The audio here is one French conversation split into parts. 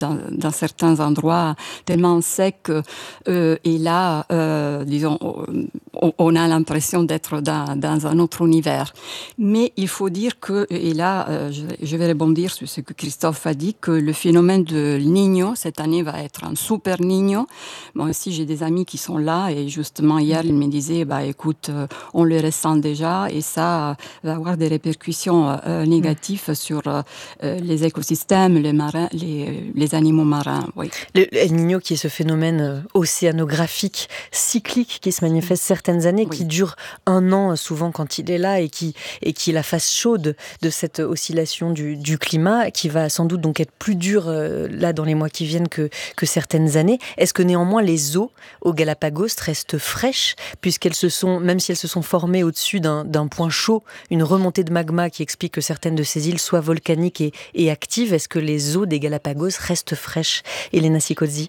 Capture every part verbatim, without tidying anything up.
dans, dans certains endroits tellement secs euh, et là, euh, disons, on, on a l'impression d'être dans, dans un autre univers. Mais il faut dire que, et là, euh, je, je vais rebondir sur ce que Christophe a dit, que le phénomène de Niño, cette année, va être un super Niño. Moi aussi, j'ai des amis qui sont là et justement, hier, ils me disaient, bah, écoute, euh, on le ressent déjà et ça va avoir des répercussions euh, négatives mmh. sur euh, les écosystèmes, les marins, les, les animaux marins. Oui. Le El Niño, qui est ce phénomène océanographique cyclique qui se manifeste certaines années, oui. qui dure un an souvent quand il est là et qui, et qui est la face chaude de cette oscillation du, du climat, qui va sans doute donc être plus dur euh, là dans les mois qui viennent que, que certaines années. Est-ce que néanmoins les eaux au Galapagos restent fraîches, puisqu'elles se sont, même si elles se sont formées au-dessus d'un, d'un point chaud, une remontée de magma qui explique que certaines de ces îles soient volcaniques et, et actives, est-ce que les eaux des Galapagos restent fraîches? Elena Sicozzi.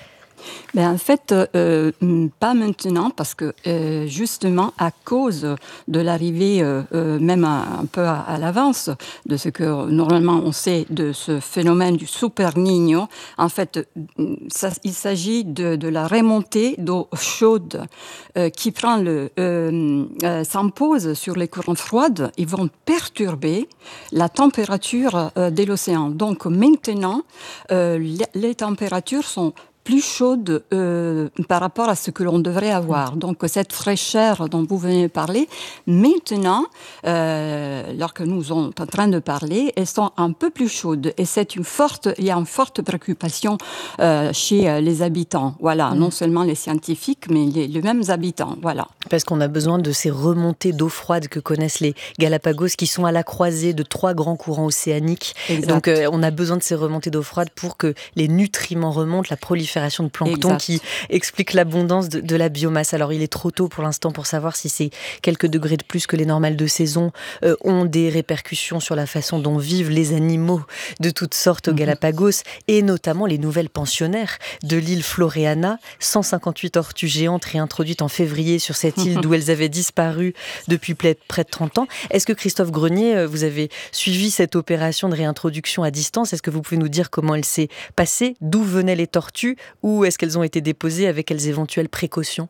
Ben en fait, euh, pas maintenant, parce que euh, justement, à cause de l'arrivée, euh, euh, même un, un peu à, à l'avance, de ce que normalement on sait de ce phénomène du Super Niño, en fait, ça, il s'agit de, de la remontée d'eau chaude euh, qui prend le, euh, euh, s'impose sur les courants froides, ils vont perturber la température euh, de l'océan. Donc maintenant, euh, les, les températures sont plus chaude euh, par rapport à ce que l'on devrait avoir. Donc cette fraîcheur dont vous venez de parler, maintenant, euh, lorsque nous sommes en train de parler, elles sont un peu plus chaudes. Et c'est une forte, il y a une forte préoccupation euh, chez euh, les habitants. Voilà, mmh. non seulement les scientifiques, mais les, les mêmes habitants. Voilà. Parce qu'on a besoin de ces remontées d'eau froide que connaissent les Galapagos, qui sont à la croisée de trois grands courants océaniques. Exact. Donc euh, on a besoin de ces remontées d'eau froide pour que les nutriments remontent, la prolifération de plancton exact. Qui explique l'abondance de, de la biomasse. Alors il est trop tôt pour l'instant pour savoir si ces quelques degrés de plus que les normales de saison euh, ont des répercussions sur la façon dont vivent les animaux de toutes sortes au Galapagos, mm-hmm. et notamment les nouvelles pensionnaires de l'île Floreana, cent cinquante-huit tortues géantes réintroduites en février sur cette île d'où elles avaient disparu depuis près de trente ans. Est-ce que Christophe Grenier, vous avez suivi cette opération de réintroduction à distance? Est-ce que vous pouvez nous dire comment elle s'est passée? D'où venaient les tortues? Ou est-ce qu'elles ont été déposées avec quelles éventuelles précautions?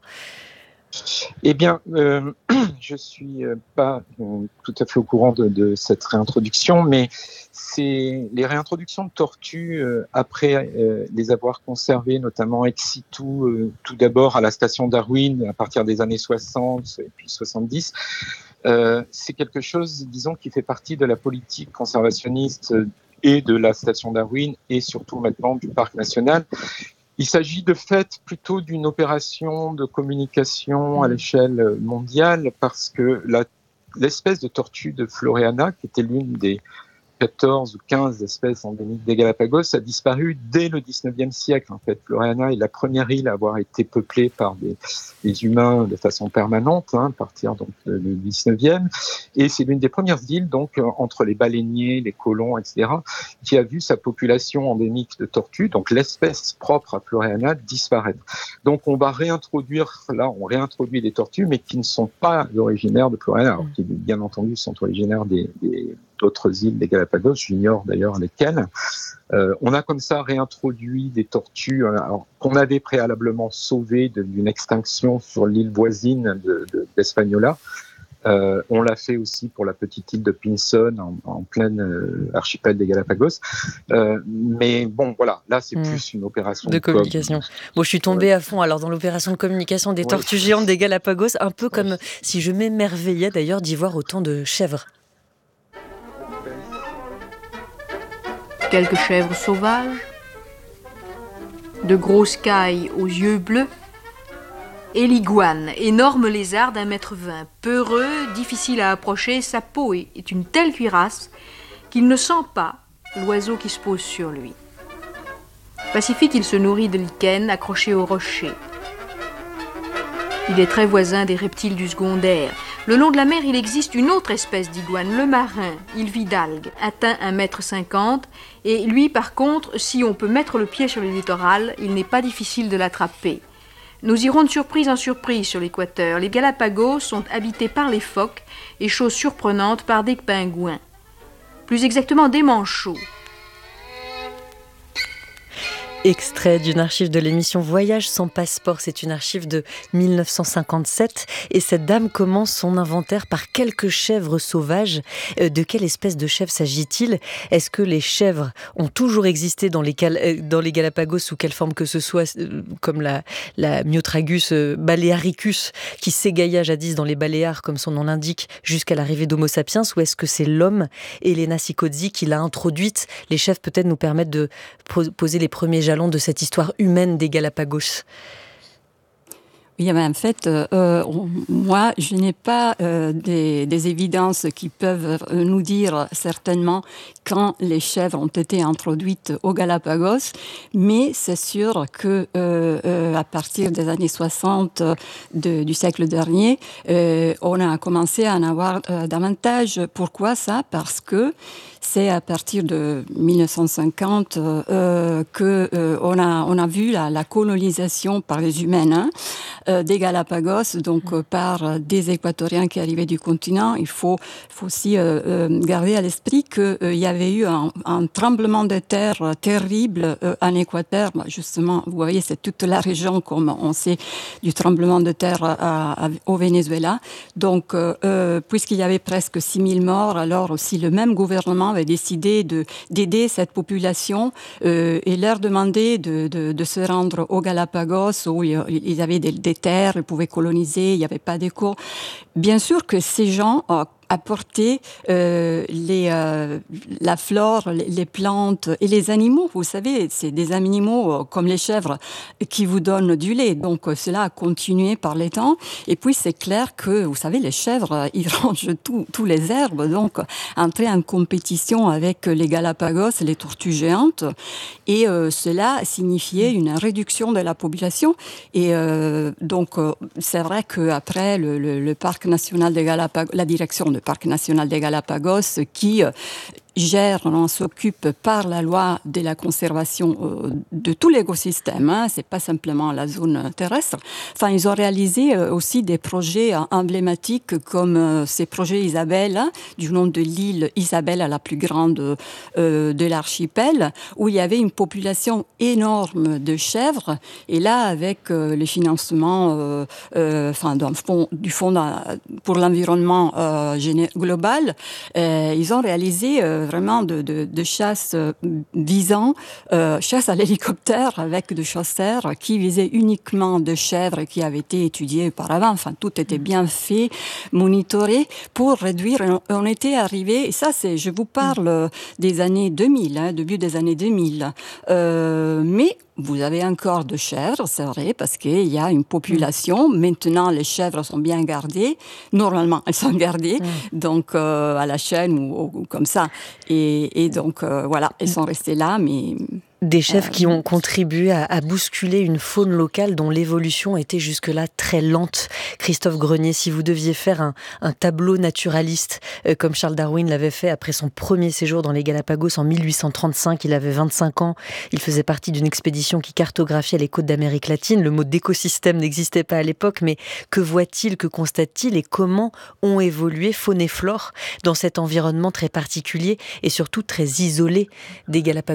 Eh bien, euh, je ne suis pas euh, tout à fait au courant de, de cette réintroduction, mais c'est les réintroductions de tortues, euh, après euh, les avoir conservées, notamment ex situ, euh, tout d'abord à la station Darwin, à partir des années soixante et puis soixante-dix, euh, c'est quelque chose, disons, qui fait partie de la politique conservationniste et de la station Darwin, et surtout maintenant du Parc national. Il s'agit de fait plutôt d'une opération de communication à l'échelle mondiale, parce que la, l'espèce de tortue de Floreana, qui était l'une des quatorze ou quinze espèces endémiques des Galapagos, a disparu dès le dix-neuvième siècle. En fait, Floreana est la première île à avoir été peuplée par des, des humains de façon permanente, hein, à partir donc du dix-neuvième, et c'est l'une des premières îles, donc entre les baleiniers, les colons, et cetera, qui a vu sa population endémique de tortues, donc l'espèce propre à Floreana, disparaître. Donc on va réintroduire, là on réintroduit des tortues, mais qui ne sont pas originaires de Floreana, alors qui bien entendu sont originaires des, des d'autres îles des Galapagos, j'ignore d'ailleurs lesquelles. Euh, on a comme ça réintroduit des tortues alors, qu'on avait préalablement sauvées de, d'une extinction sur l'île voisine de, de, d'Espagnola. Euh, on l'a fait aussi pour la petite île de Pinson, en, en pleine euh, archipel des Galapagos. Euh, mais bon, voilà, là c'est mmh. plus une opération de, de communication. Com. Bon, je suis tombée ouais. à fond alors dans l'opération de communication des ouais. tortues géantes des Galapagos, un peu comme ouais. si je m'émerveillais d'ailleurs d'y voir autant de chèvres. Quelques chèvres sauvages, de grosses cailles aux yeux bleus, et l'iguane, énorme lézard d'un mètre vingt, peureux, difficile à approcher, sa peau est une telle cuirasse qu'il ne sent pas l'oiseau qui se pose sur lui. Pacifique, il se nourrit de lichens accrochés au rocher. Il est très voisin des reptiles du secondaire. Le long de la mer, il existe une autre espèce d'iguane, le marin. Il vit d'algues, atteint un mètre cinquante, et lui, par contre, si on peut mettre le pied sur le littoral, il n'est pas difficile de l'attraper. Nous irons de surprise en surprise sur l'équateur. Les Galapagos sont habités par les phoques et, chose surprenante, par des pingouins. Plus exactement, des manchots. Extrait d'une archive de l'émission Voyage sans passeport, c'est une archive de mille neuf cent cinquante-sept et cette dame commence son inventaire par quelques chèvres sauvages. De quelle espèce de chèvre s'agit-il ? Est-ce que les chèvres ont toujours existé dans les, Gal- dans les Galapagos sous quelle forme que ce soit, comme la, la Myotragus balearicus qui s'égaya jadis dans les Baléares comme son nom l'indique jusqu'à l'arrivée d'Homo sapiens, ou est-ce que c'est l'homme, Elena Sicozzi, qui l'a introduite ? Les chèvres peut-être nous permettent de poser les premiers jalons de cette histoire humaine des Galapagos. Oui, mais en fait, euh, moi, je n'ai pas euh, des, des évidences qui peuvent nous dire certainement quand les chèvres ont été introduites aux Galapagos, mais c'est sûr que euh, euh, à partir des années soixante de, du siècle dernier, euh, on a commencé à en avoir euh, davantage. Pourquoi ça ? Parce que c'est à partir de mille neuf cent cinquante euh, que euh, on a on a vu la, la colonisation par les humains hein, euh, des Galapagos, donc euh, par des Équatoriens qui arrivaient du continent. Il faut faut aussi euh, euh, garder à l'esprit que euh, il y avait eu un, un tremblement de terre terrible euh, en Équateur. Justement, vous voyez, c'est toute la région, comme on sait, du tremblement de terre à, à, au Venezuela. Donc, euh, euh, puisqu'il y avait presque six mille morts, alors aussi le même gouvernement avait décidé de, d'aider cette population euh, et leur demander de, de, de se rendre aux Galapagos où ils avaient des, des terres, ils pouvaient coloniser, il n'y avait pas d'écho. Bien sûr que ces gens euh, apporter euh, les, euh, la flore, les, les plantes et les animaux. Vous savez, c'est des animaux euh, comme les chèvres qui vous donnent du lait. Donc, euh, cela a continué par les temps. Et puis, c'est clair que, vous savez, les chèvres, euh, ils rangent tout, tous les herbes. Donc, entrer en compétition avec les Galapagos, les tortues géantes. Et euh, cela signifiait une réduction de la population. Et euh, donc, euh, c'est vrai qu'après, le, le, le parc national des Galapagos, la direction de Parc national des Galapagos qui euh, gère, on s'occupe par la loi de la conservation euh, de tout l'écosystème, hein, c'est pas simplement la zone terrestre. Enfin, ils ont réalisé euh, aussi des projets euh, emblématiques comme euh, ces projets Isabelle, hein, du nom de l'île Isabelle, la plus grande euh, de l'archipel, où il y avait une population énorme de chèvres. Et là, avec euh, le financement euh, euh, enfin, d'un fonds, du Fonds pour l'environnement euh, global, euh, ils ont réalisé euh, vraiment de, de, de chasse euh, visant, euh, chasse à l'hélicoptère avec des chasseurs qui visaient uniquement de chèvres qui avaient été étudiées auparavant. Enfin, tout était bien fait, monitoré pour réduire. On, on était arrivé, et ça, c'est, je vous parle des années deux mille, hein, début des années deux mille. Euh, mais vous avez encore de chèvres, c'est vrai, parce qu'il y a une population. Mmh. Maintenant, les chèvres sont bien gardées. Normalement, elles sont gardées, mmh. donc euh, à la chaîne ou, ou comme ça. Et, et donc, euh, voilà, elles sont restées là, mais... Des chèvres euh, qui ont contribué à, à bousculer une faune locale dont l'évolution était jusque-là très lente. Christophe Grenier, si vous deviez faire un, un tableau naturaliste, euh, comme Charles Darwin l'avait fait après son premier séjour dans les Galapagos en mille huit cent trente-cinq, il avait vingt-cinq ans, il faisait partie d'une expédition qui cartographiait les côtes d'Amérique latine. Le mot d'écosystème n'existait pas à l'époque, mais que voit-il, que constate-t-il et comment ont évolué faune et flore dans cet environnement très particulier et surtout très isolé des Galapagos ?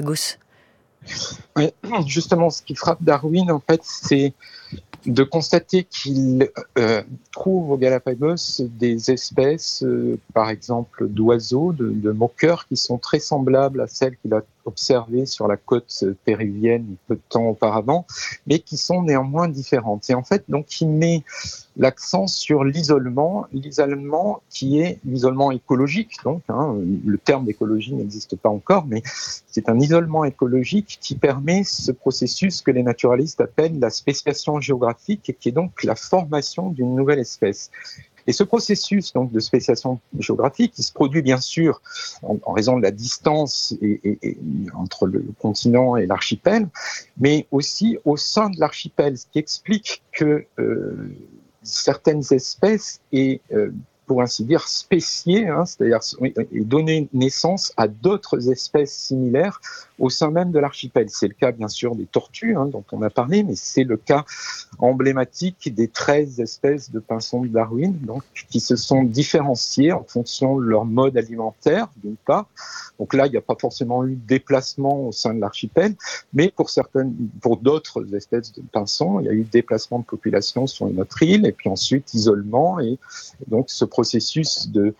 Oui, justement, ce qui frappe Darwin, en fait, c'est de constater qu'il euh, trouve aux Galapagos des espèces, euh, par exemple d'oiseaux, de, de moqueurs, qui sont très semblables à celles qu'il a observées sur la côte péruvienne peu de temps auparavant, mais qui sont néanmoins différentes. Et en fait, donc, il met l'accent sur l'isolement, l'isolement qui est l'isolement écologique. Donc, hein, le terme d'écologie n'existe pas encore, mais c'est un isolement écologique qui permet ce processus que les naturalistes appellent la spéciation géographique, et qui est donc la formation d'une nouvelle espèce. Et ce processus donc de spéciation géographique, qui se produit bien sûr en, en raison de la distance et, et, et, entre le continent et l'archipel, mais aussi au sein de l'archipel, ce qui explique que euh, certaines espèces aient euh, pour ainsi dire, spécier, hein, c'est-à-dire et donner naissance à d'autres espèces similaires au sein même de l'archipel. C'est le cas, bien sûr, des tortues, hein, dont on a parlé, mais c'est le cas emblématique des treize espèces de pinsons de Darwin, donc, qui se sont différenciées en fonction de leur mode alimentaire, d'une part. Donc là, il n'y a pas forcément eu de déplacement au sein de l'archipel, mais pour certaines, pour d'autres espèces de pinsons, il y a eu déplacement de population sur une autre île, et puis ensuite isolement, et donc ce processus de,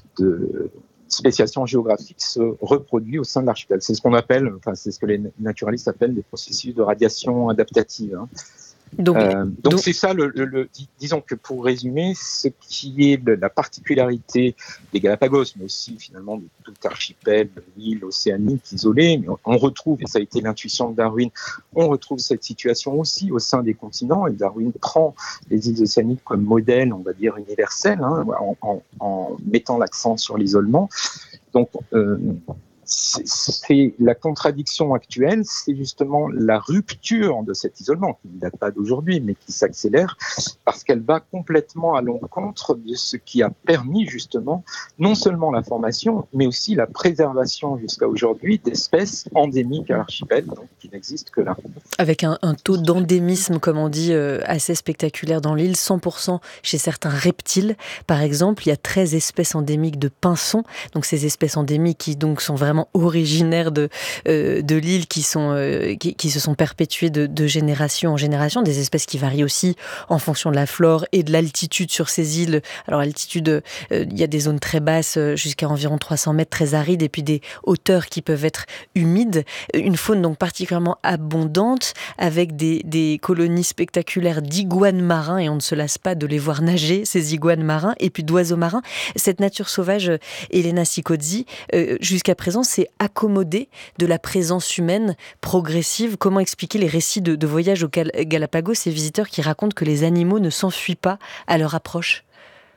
de spéciation géographique se reproduit au sein de l'archipel. C'est ce qu'on appelle, enfin c'est ce que les naturalistes appellent des processus de radiation adaptative. Hein. Donc, euh, donc, donc c'est ça, le, le, le, disons que pour résumer, ce qui est de la particularité des Galapagos, mais aussi finalement de tout archipel, l'île océanique isolée, mais on, on retrouve, et ça a été l'intuition de Darwin, on retrouve cette situation aussi au sein des continents, et Darwin prend les îles océaniques comme modèle, on va dire, universel, hein, en, en, en mettant l'accent sur l'isolement. Donc, euh, C'est, c'est la contradiction actuelle, c'est justement la rupture de cet isolement, qui ne date pas d'aujourd'hui, mais qui s'accélère, parce qu'elle va complètement à l'encontre de ce qui a permis justement non seulement la formation, mais aussi la préservation jusqu'à aujourd'hui d'espèces endémiques à l'archipel, donc qui n'existent que là. Avec un, un taux d'endémisme, comme on dit, euh, assez spectaculaire dans l'île, cent pour cent chez certains reptiles. Par exemple, il y a treize espèces endémiques de pinsons, donc ces espèces endémiques qui donc sont vraiment originaires de, euh, de l'île, qui, sont, euh, qui, qui se sont perpétuées de, de génération en génération, des espèces qui varient aussi en fonction de la flore et de l'altitude sur ces îles. Alors l'altitude, euh, il y a des zones très basses, jusqu'à environ trois cents mètres, très arides, et puis des hauteurs qui peuvent être humides. Une faune donc particulièrement abondante, avec des, des colonies spectaculaires d'iguanes marins, et on ne se lasse pas de les voir nager, ces iguanes marins, et puis d'oiseaux marins. Cette nature sauvage, Elena Sicozzi, euh, jusqu'à présent, s'est accommodée de la présence humaine progressive. Comment expliquer les récits de, de voyage aux Galapagos, ces visiteurs qui racontent que les animaux ne s'enfuient pas à leur approche ?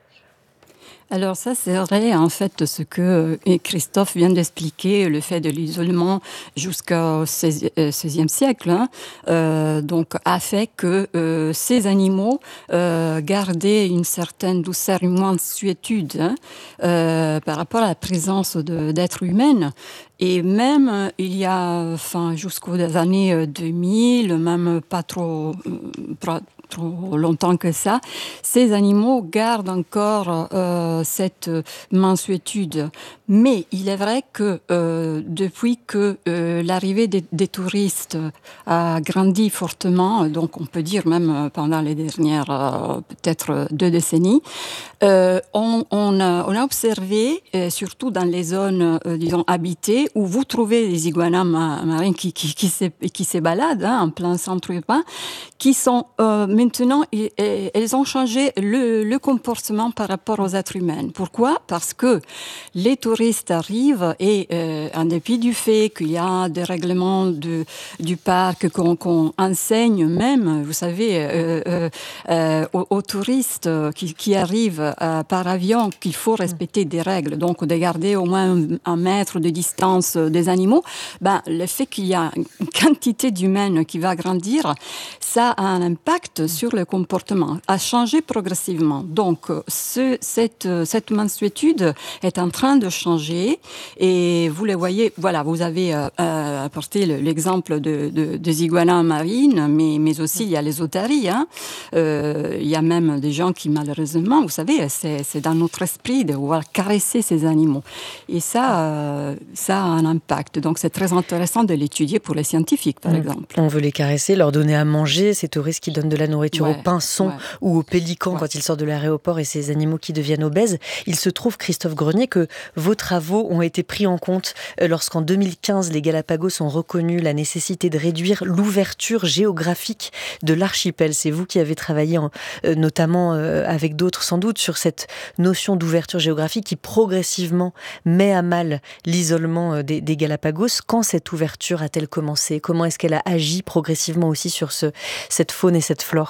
Alors ça, c'est vrai, en fait, ce que Christophe vient d'expliquer, le fait de l'isolement jusqu'au seizième siècle, hein, euh, donc a fait que euh, ces animaux euh, gardaient une certaine douceur, une mansuétude hein, euh, par rapport à la présence de, d'êtres humains. Et même, il y a, enfin, jusqu'aux années deux mille, même pas trop, pas trop longtemps que ça, ces animaux gardent encore euh, cette mansuétude. Mais il est vrai que euh, depuis que euh, l'arrivée des, des touristes a grandi fortement, donc on peut dire même pendant les dernières euh, peut-être deux décennies, euh, on, on, a, on a observé, euh, surtout dans les zones, euh, disons, habitées, où vous trouvez les iguanas marins qui, qui, qui, se, qui se baladent hein, en plein centre urbain, qui sont euh, maintenant, et, et, elles ont changé le, le comportement par rapport aux êtres humains. Pourquoi ? Parce que les touristes arrivent et, euh, en dépit du fait qu'il y a des règlements de, du parc qu'on, qu'on enseigne même, vous savez, euh, euh, euh, aux, aux touristes qui, qui arrivent euh, par avion, qu'il faut respecter des règles, donc de garder au moins un, un mètre de distance des animaux, ben, le fait qu'il y a une quantité d'humains qui va grandir, ça a un impact sur le comportement, a changé progressivement. Donc, ce, cette, cette mansuétude est en train de changer et vous le voyez, voilà, vous avez euh, apporté le, l'exemple de, de, des iguanas marines, mais, mais aussi il y a les otaries. Hein. Euh, il y a même des gens qui, malheureusement, vous savez, c'est, c'est dans notre esprit de vouloir caresser ces animaux. Et ça, euh, ça a un impact. Donc, c'est très intéressant de l'étudier pour les scientifiques, par mmh. exemple. On veut les caresser, leur donner à manger, ces touristes qui donnent de la nourriture ouais, aux pinsons ouais. ou aux pélicans ouais. quand ils sortent de l'aéroport et ces animaux qui deviennent obèses. Il se trouve, Christophe Grenier, que vos travaux ont été pris en compte lorsqu'en deux mille quinze, les Galapagos ont reconnu la nécessité de réduire l'ouverture géographique de l'archipel. C'est vous qui avez travaillé en, euh, notamment euh, avec d'autres sans doute sur cette notion d'ouverture géographique qui progressivement met à mal l'isolement des, des Galapagos. Quand cette ouverture a-t-elle commencé ? Comment est-ce qu'elle a agi progressivement aussi sur ce, cette faune et cette flore ?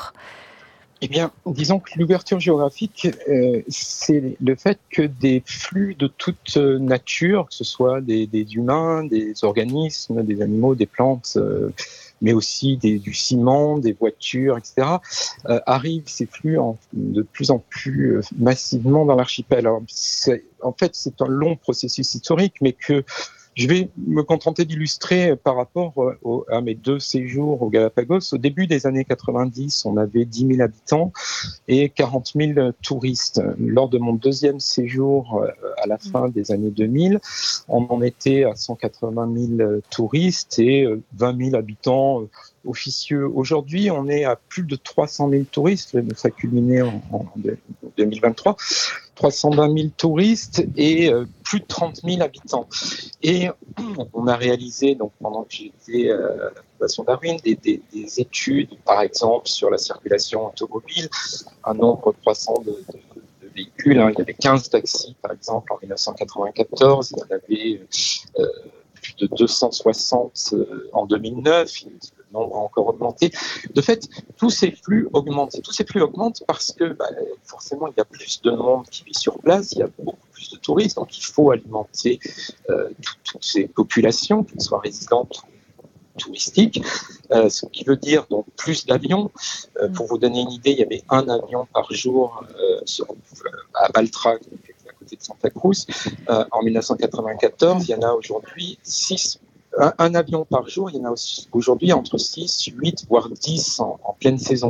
Eh bien, disons que l'ouverture géographique, euh, c'est le fait que des flux de toute nature, que ce soit des, des humains, des organismes, des animaux, des plantes, euh, mais aussi des, du ciment, des voitures, et cetera, euh, arrivent ces flux en, de plus en plus euh, massivement dans l'archipel. Alors, c'est, en fait, c'est un long processus historique, mais que je vais me contenter d'illustrer par rapport au, à mes deux séjours aux Galapagos. Au début des années quatre-vingt-dix, on avait dix mille habitants et quarante mille touristes. Lors de mon deuxième séjour à la fin des années deux mille, on en était à cent quatre-vingt mille touristes et vingt mille habitants officieux. Aujourd'hui, on est à plus de trois cent mille touristes. Ça a culminé en, en deux mille vingt-trois. trois cent vingt mille touristes et euh, plus de trente mille habitants. Et on a réalisé, donc, pendant que j'étais euh, à la Fondation Darwin, des, des, des études, par exemple, sur la circulation automobile, un nombre croissant de, de, de véhicules. Hein. Il y avait quinze taxis, par exemple, en dix-neuf cent quatre-vingt-quatorze. Il y en avait euh, plus de deux cent soixante euh, en deux mille neuf. Le nombre a encore augmenté. De fait, tous ces flux augmentent. Et tous ces flux augmentent parce que bah, forcément, il y a plus de monde qui vit sur place, il y a beaucoup plus de touristes, donc il faut alimenter euh, toutes ces populations, qu'elles soient résidentes ou touristiques, euh, ce qui veut dire donc plus d'avions. Euh, pour vous donner une idée, il y avait un avion par jour euh, sur, à Baltra, à côté de Santa Cruz, euh, en dix-neuf cent quatre-vingt-quatorze. Il y en a aujourd'hui six. Un, un avion par jour, il y en a aussi aujourd'hui entre six, huit, voire dix en, en pleine saison.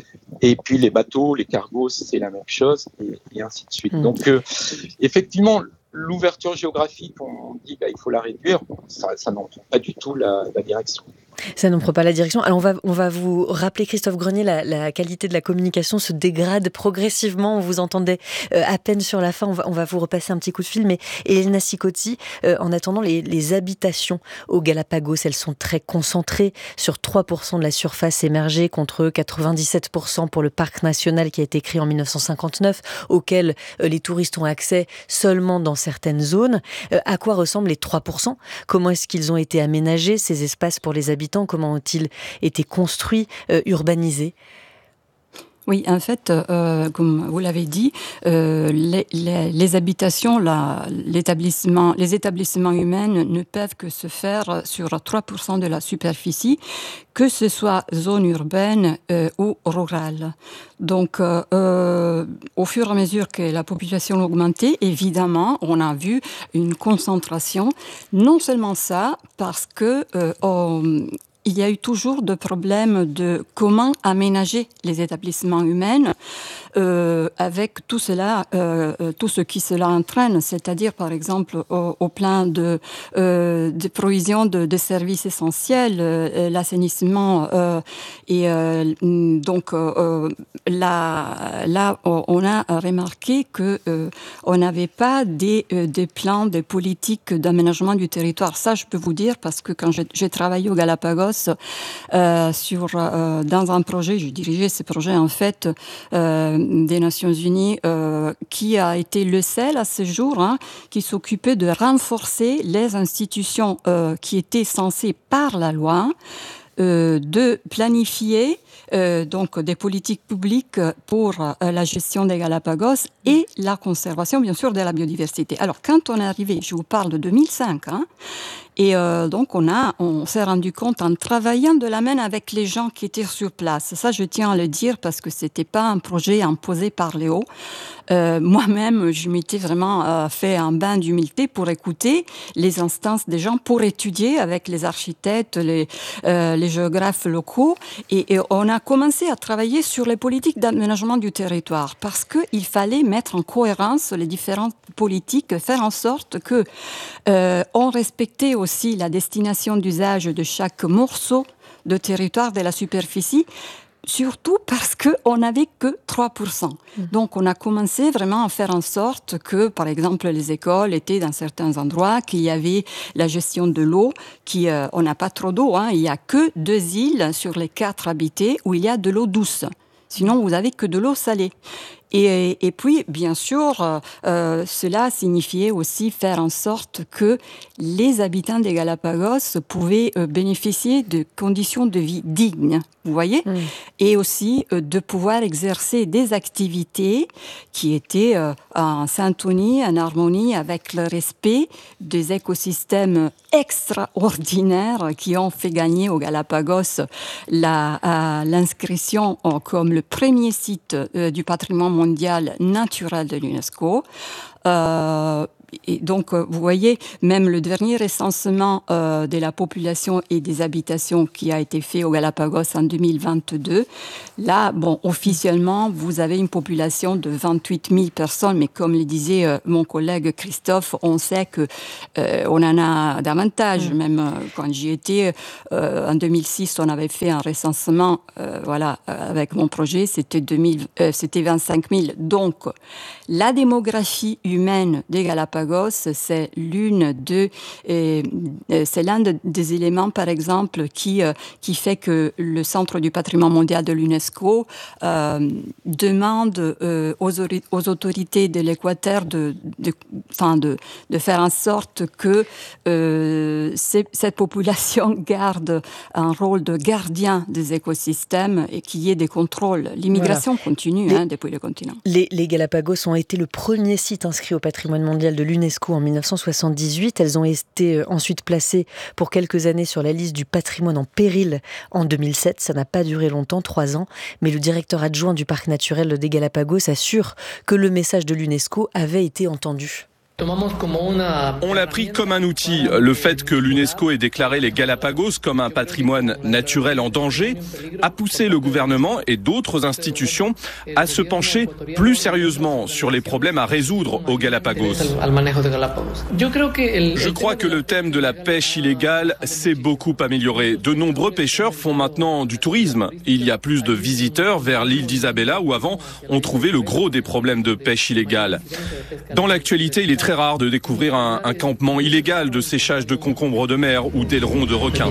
Et puis les bateaux, les cargos, c'est la même chose, et, et ainsi de suite. Mmh. Donc, euh, effectivement, l'ouverture géographique, on dit qu'il bah, faut la réduire, ça, ça n'en prend pas du tout la, la direction. Ça n'en prend pas la direction. Alors on va, on va vous rappeler, Christophe Grenier, la, la qualité de la communication se dégrade progressivement. On vous entendait euh, à peine sur la fin. On va, on va vous repasser un petit coup de fil. Mais Elena Sicoti, euh, en attendant, les, les habitations aux Galapagos, elles sont très concentrées sur trois pour cent de la surface émergée contre quatre-vingt-dix-sept pour cent pour le parc national qui a été créé en dix-neuf cent cinquante-neuf, auquel euh, les touristes ont accès seulement dans certaines zones. Euh, à quoi ressemblent les trois pour cent ? Comment est-ce qu'ils ont été aménagés, ces espaces pour les habitants ? Comment ont-ils été construits, euh, urbanisés ? Oui, en fait, euh, comme vous l'avez dit, euh, les, les, les habitations, la, l'établissement, les établissements humains ne peuvent que se faire sur trois pour cent de la superficie, que ce soit zone urbaine euh, ou rurale. Donc, euh, euh, au fur et à mesure que la population augmentait, évidemment, on a vu une concentration. Non seulement ça, parce que euh, on, il y a eu toujours de problèmes de comment aménager les établissements humains euh, avec tout cela, euh, tout ce qui cela entraîne, c'est-à-dire par exemple au, au plan de, euh, de provision de, de services essentiels, euh, l'assainissement euh, et euh, donc euh, là, là on a remarqué que euh, on n'avait pas des, des plans, des politiques d'aménagement du territoire. Ça, je peux vous dire parce que quand j'ai, j'ai travaillé au Galapagos Euh, sur, euh, dans un projet, je dirigeais ce projet en fait euh, des Nations Unies euh, qui a été le seul à ce jour hein, qui s'occupait de renforcer les institutions euh, qui étaient censées par la loi euh, de planifier Euh, donc des politiques publiques pour euh, la gestion des Galapagos et la conservation, bien sûr, de la biodiversité. Alors, quand on est arrivé, je vous parle de deux mille cinq, hein, et euh, donc on a, on s'est rendu compte en travaillant de la main avec les gens qui étaient sur place. Ça, je tiens à le dire parce que c'était pas un projet imposé par Léo. Euh, moi-même, je m'étais vraiment euh, fait un bain d'humilité pour écouter les instances des gens, pour étudier avec les architectes, les, euh, les géographes locaux, et, et on a commencé à travailler sur les politiques d'aménagement du territoire parce qu'il fallait mettre en cohérence les différentes politiques, faire en sorte que euh, on respectait aussi la destination d'usage de chaque morceau de territoire de la superficie, surtout parce qu'on n'avait que trois pour cent. Donc, on a commencé vraiment à faire en sorte que, par exemple, les écoles étaient dans certains endroits, qu'il y avait la gestion de l'eau, qui, euh, on n'a pas trop d'eau, hein, il n'y a que deux îles sur les quatre habitées où il y a de l'eau douce. Sinon, vous n'avez que de l'eau salée. Et, et puis, bien sûr, euh, cela signifiait aussi faire en sorte que les habitants des Galapagos pouvaient euh, bénéficier de conditions de vie dignes, vous voyez, mmh. et aussi euh, de pouvoir exercer des activités qui étaient euh, en syntonie, en harmonie avec le respect des écosystèmes extraordinaires qui ont fait gagner aux Galapagos la, euh, l'inscription euh, comme le premier site euh, du patrimoine mondial naturel de l'UNESCO. Euh, Et donc, vous voyez, même le dernier recensement euh, de la population et des habitations qui a été fait aux Galapagos en deux mille vingt-deux, là, bon, officiellement, vous avez une population de vingt-huit mille personnes, mais comme le disait euh, mon collègue Christophe, on sait que euh, on en a davantage. Mmh. Même euh, quand j'y étais, euh, en deux mille six, on avait fait un recensement, euh, voilà, avec mon projet, c'était, deux mille, euh, c'était vingt-cinq mille. Donc, la démographie humaine des Galapagos, c'est l'une de, euh, c'est l'un de, des éléments, par exemple, qui euh, qui fait que le Centre du patrimoine mondial de l'UNESCO euh, demande euh, aux, aux autorités de l'Équateur de, de, enfin de, de faire en sorte que euh, cette population garde un rôle de gardien des écosystèmes et qu'il y ait des contrôles. L'immigration voilà. continue les, hein, depuis le continent. Les, les Galapagos ont été le premier site inscrit au patrimoine mondial de l'UNESCO en dix-neuf cent soixante-dix-huit. Elles ont été ensuite placées pour quelques années sur la liste du patrimoine en péril en deux mille sept. Ça n'a pas duré longtemps, trois ans. Mais le directeur adjoint du parc naturel des Galapagos assure que le message de l'UNESCO avait été entendu. On l'a pris comme un outil. Le fait que l'UNESCO ait déclaré les Galapagos comme un patrimoine naturel en danger a poussé le gouvernement et d'autres institutions à se pencher plus sérieusement sur les problèmes à résoudre aux Galapagos. Je crois que le thème de la pêche illégale s'est beaucoup amélioré. De nombreux pêcheurs font maintenant du tourisme. Il y a plus de visiteurs vers l'île d'Isabela où avant on trouvait le gros des problèmes de pêche illégale. Dans l'actualité, il est très rare de découvrir un, un campement illégal de séchage de concombres de mer ou d'ailerons de requins.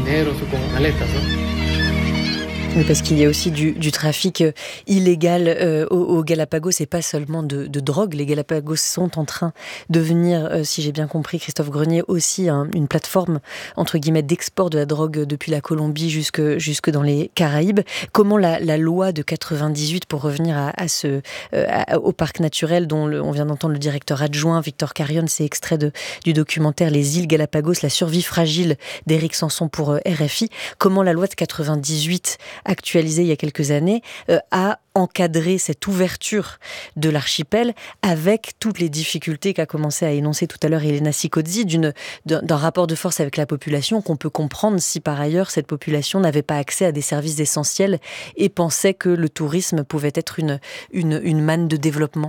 Oui, parce qu'il y a aussi du, du trafic illégal euh, aux, aux Galapagos et pas seulement de, de drogue. Les Galapagos sont en train de devenir, euh, si j'ai bien compris, Christophe Grenier, aussi un, une plateforme, entre guillemets, d'export de la drogue depuis la Colombie jusque, jusque dans les Caraïbes. Comment la, la loi de quatre-vingt-dix-huit, pour revenir à, à ce, euh, à, au parc naturel dont le, on vient d'entendre le directeur adjoint, Victor Carrion, c'est extrait de, du documentaire Les îles Galapagos, la survie fragile d'Éric Sanson pour euh, R F I. Comment la loi de quatre-vingt-dix-huit actualisé il y a quelques années, euh, a encadré cette ouverture de l'archipel avec toutes les difficultés qu'a commencé à énoncer tout à l'heure Elena Sicozzi d'une, d'un, d'un rapport de force avec la population qu'on peut comprendre si par ailleurs cette population n'avait pas accès à des services essentiels et pensait que le tourisme pouvait être une, une, une manne de développement.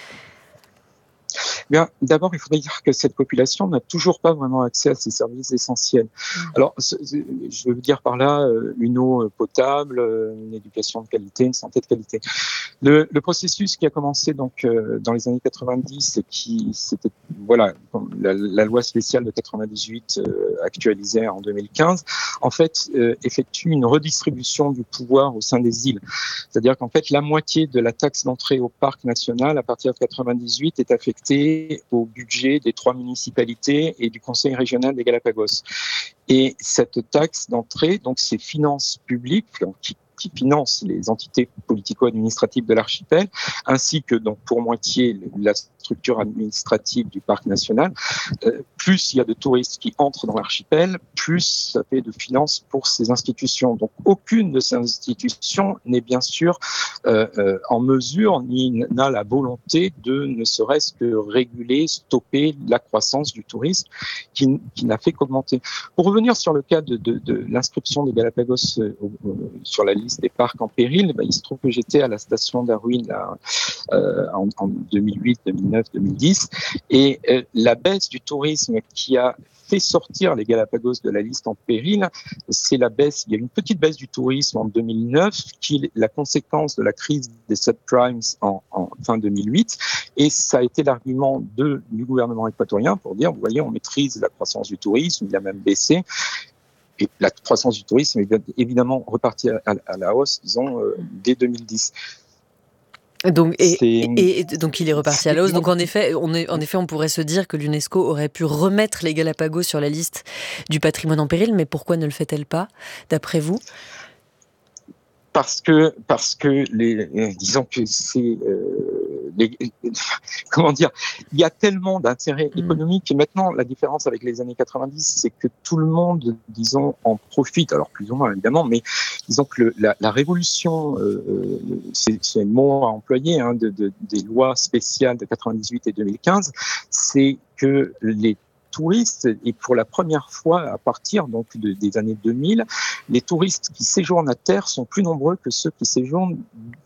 Bien, d'abord, il faudrait dire que cette population n'a toujours pas vraiment accès à ces services essentiels. Mmh. Alors, je veux dire par là une eau potable, une éducation de qualité, une santé de qualité. Le, le processus qui a commencé donc euh, dans les années quatre-vingt-dix et qui c'était voilà la, la loi spéciale de quatre-vingt-dix-huit euh, actualisée en deux mille quinze, en fait euh, effectue une redistribution du pouvoir au sein des îles. C'est-à-dire qu'en fait la moitié de la taxe d'entrée au parc national à partir de quatre-vingt-dix-huit est affectée au budget des trois municipalités et du conseil régional des Galapagos. Et cette taxe d'entrée, donc ces finances publiques qui qui finance les entités politico-administratives de l'archipel, ainsi que donc pour moitié la structure administrative du parc national. Euh, plus il y a de touristes qui entrent dans l'archipel, plus ça fait de finances pour ces institutions. Donc aucune de ces institutions n'est bien sûr euh, euh, en mesure ni n'a la volonté de ne serait-ce que réguler, stopper la croissance du tourisme qui, qui n'a fait qu'augmenter. Pour revenir sur le cas de, de, de l'inscription des Galapagos euh, euh, sur la liste des parcs en péril, ben, il se trouve que j'étais à la station Darwin là, euh, en, en deux mille huit, deux mille neuf, deux mille dix, et euh, la baisse du tourisme qui a fait sortir les Galapagos de la liste en péril, c'est la baisse, il y a une petite baisse du tourisme en deux mille neuf, qui est la conséquence de la crise des subprimes en, en fin deux mille huit, et ça a été l'argument de, du gouvernement équatorien pour dire, vous voyez, on maîtrise la croissance du tourisme, il a même baissé. Et la croissance du tourisme est évidemment repartie à, à la hausse, disons, euh, dès deux mille dix. Donc, et, et, et donc il est reparti à la hausse. Donc en effet, on est, en effet, on pourrait se dire que l'UNESCO aurait pu remettre les Galapagos sur la liste du patrimoine en péril, mais pourquoi ne le fait-elle pas, d'après vous ? Parce que, parce que les, disons que c'est, euh, les, comment dire, il y a tellement d'intérêts mmh. économiques et maintenant la différence avec les années quatre-vingt-dix, c'est que tout le monde, disons, en profite. Alors plus ou moins évidemment, mais disons que le, la, la révolution, euh, c'est, c'est un mot à employer, hein, de, de, des lois spéciales de quatre-vingt-dix-huit et deux mille quinze, c'est que les touristes, et pour la première fois à partir donc de, des années deux mille, les touristes qui séjournent à terre sont plus nombreux que ceux qui séjournent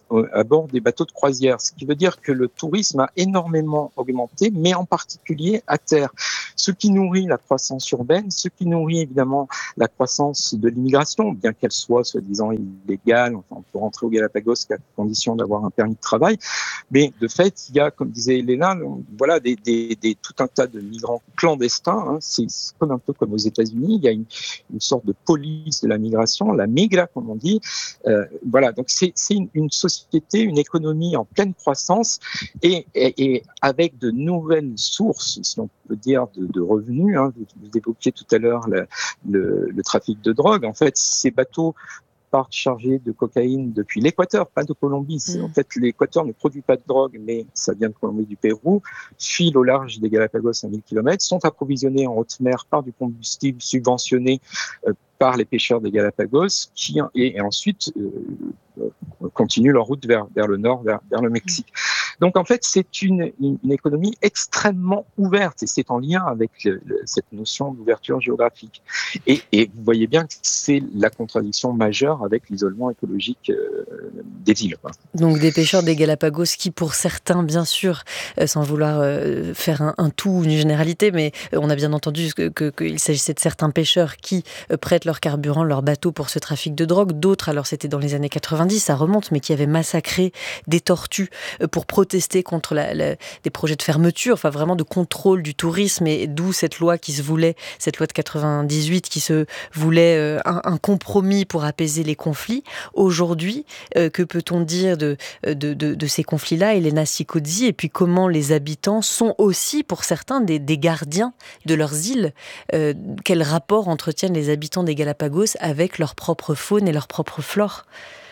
à bord des bateaux de croisière, ce qui veut dire que le tourisme a énormément augmenté, mais en particulier à terre. Ce qui nourrit la croissance urbaine, ce qui nourrit évidemment la croissance de l'immigration, bien qu'elle soit soi-disant illégale, enfin on peut rentrer au Galapagos qu'à condition d'avoir un permis de travail, mais de fait il y a, comme disait Elena, voilà des, des, des tout un tas de migrants clandestins, hein. c'est, c'est comme un peu comme aux États-Unis, il y a une, une sorte de police de la migration, la migra comme on dit, euh, voilà, donc c'est, c'est une, une société société, une économie en pleine croissance et, et, et avec de nouvelles sources, si on peut dire, de, de revenus. Hein. Vous, vous évoquiez tout à l'heure le, le, le trafic de drogue. En fait, ces bateaux partent chargés de cocaïne depuis l'Équateur, pas de Colombie. C'est, mmh. En fait, l'Équateur ne produit pas de drogue, mais ça vient de Colombie, du Pérou, filent au large des Galapagos à mille kilomètres, sont approvisionnés en haute mer par du combustible subventionné euh, par les pêcheurs des Galapagos, qui et, et ensuite euh, continuent leur route vers, vers le nord, vers, vers le Mexique. Donc en fait, c'est une, une, une économie extrêmement ouverte et c'est en lien avec le, le, cette notion d'ouverture géographique. Et, et vous voyez bien que c'est la contradiction majeure avec l'isolement écologique euh, des îles. Quoi. Donc des pêcheurs des Galapagos qui, pour certains, bien sûr, euh, sans vouloir euh, faire un, un tout, une généralité, mais euh, on a bien entendu que, que, qu'il s'agissait de certains pêcheurs qui euh, prêtent leur carburant, leur bateau pour ce trafic de drogue. D'autres, alors c'était dans les années quatre-vingt-dix, ça remonte, mais qui avaient massacré des tortues euh, pour protester contre la, la, des projets de fermeture, enfin vraiment de contrôle du tourisme, et d'où cette loi qui se voulait, cette loi de quatre-vingt-dix-huit qui se voulait euh, un, un compromis pour apaiser les conflits. Aujourd'hui, euh, que peut-on dire de, de, de, de ces conflits-là, Elena Sicozzi, et puis comment les habitants sont aussi, pour certains, des, des gardiens de leurs îles. Euh, quel rapport entretiennent les habitants des Galapagos avec leur propre faune et leur propre flore ?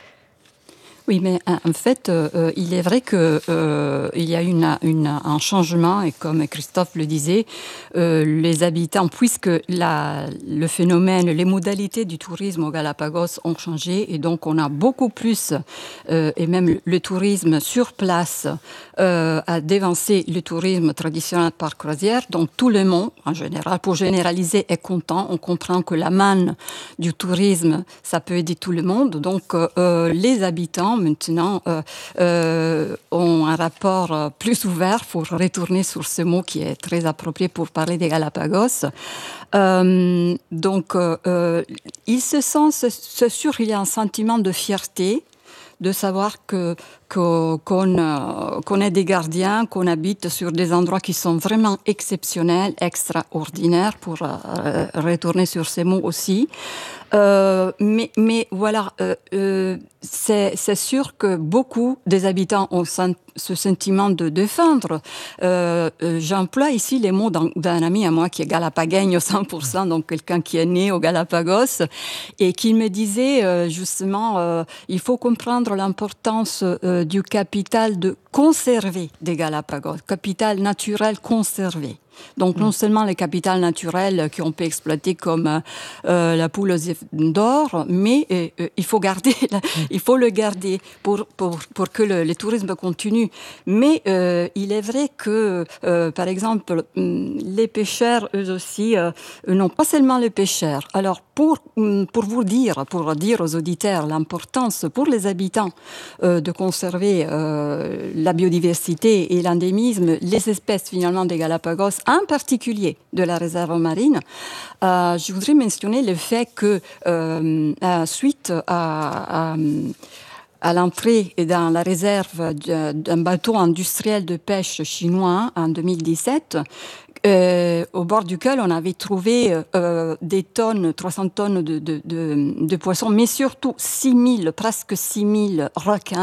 Oui, mais en fait, euh, il est vrai que euh, il y a une, une, un changement, et comme Christophe le disait, euh, les habitants, puisque la, le phénomène, les modalités du tourisme au Galapagos ont changé, et donc on a beaucoup plus, euh, et même le, le tourisme sur place euh, a dévancé le tourisme traditionnel par croisière. Donc tout le monde, en général, pour généraliser, est content. On comprend que la manne du tourisme, ça peut aider tout le monde. Donc euh, les habitants maintenant euh, euh, ont un rapport plus ouvert, pour retourner sur ce mot qui est très approprié pour parler des Galapagos. Euh, donc, euh, ils se sentent, c'est sûr, il y a un sentiment de fierté, de savoir que, que, qu'on, euh, qu'on est des gardiens, qu'on habite sur des endroits qui sont vraiment exceptionnels, extraordinaires, pour euh, retourner sur ces mots aussi. Euh, mais, mais voilà, euh, euh, c'est, c'est sûr que beaucoup des habitants ont sen- ce sentiment de défendre. Euh, j'emploie ici les mots d'un, d'un ami à moi qui est galapagègne cent pour cent, donc quelqu'un qui est né au Galapagos, et qui me disait euh, justement, euh, il faut comprendre l'importance euh, du capital de conserver des Galapagos, capital naturel conservé. Donc, non seulement les capitales naturelles qu'on peut exploiter comme euh, la poule aux œufs d'or, mais euh, il faut garder, la, il faut le garder pour pour pour que le, le tourisme continue. Mais euh, il est vrai que, euh, par exemple, les pêcheurs, eux aussi, euh, non pas seulement les pêcheurs. Alors, pour pour vous dire, pour dire aux auditeurs l'importance pour les habitants euh, de conserver euh, la biodiversité et l'endémisme, les espèces finalement des Galapagos, en particulier de la réserve marine, euh, je voudrais mentionner le fait que, euh, euh, suite à, à, à l'entrée dans la réserve d'un bateau industriel de pêche chinois en deux mille dix-sept, Euh, au bord duquel on avait trouvé euh, des tonnes, trois cents tonnes de, de, de, de poissons, mais surtout six mille, presque six mille requins.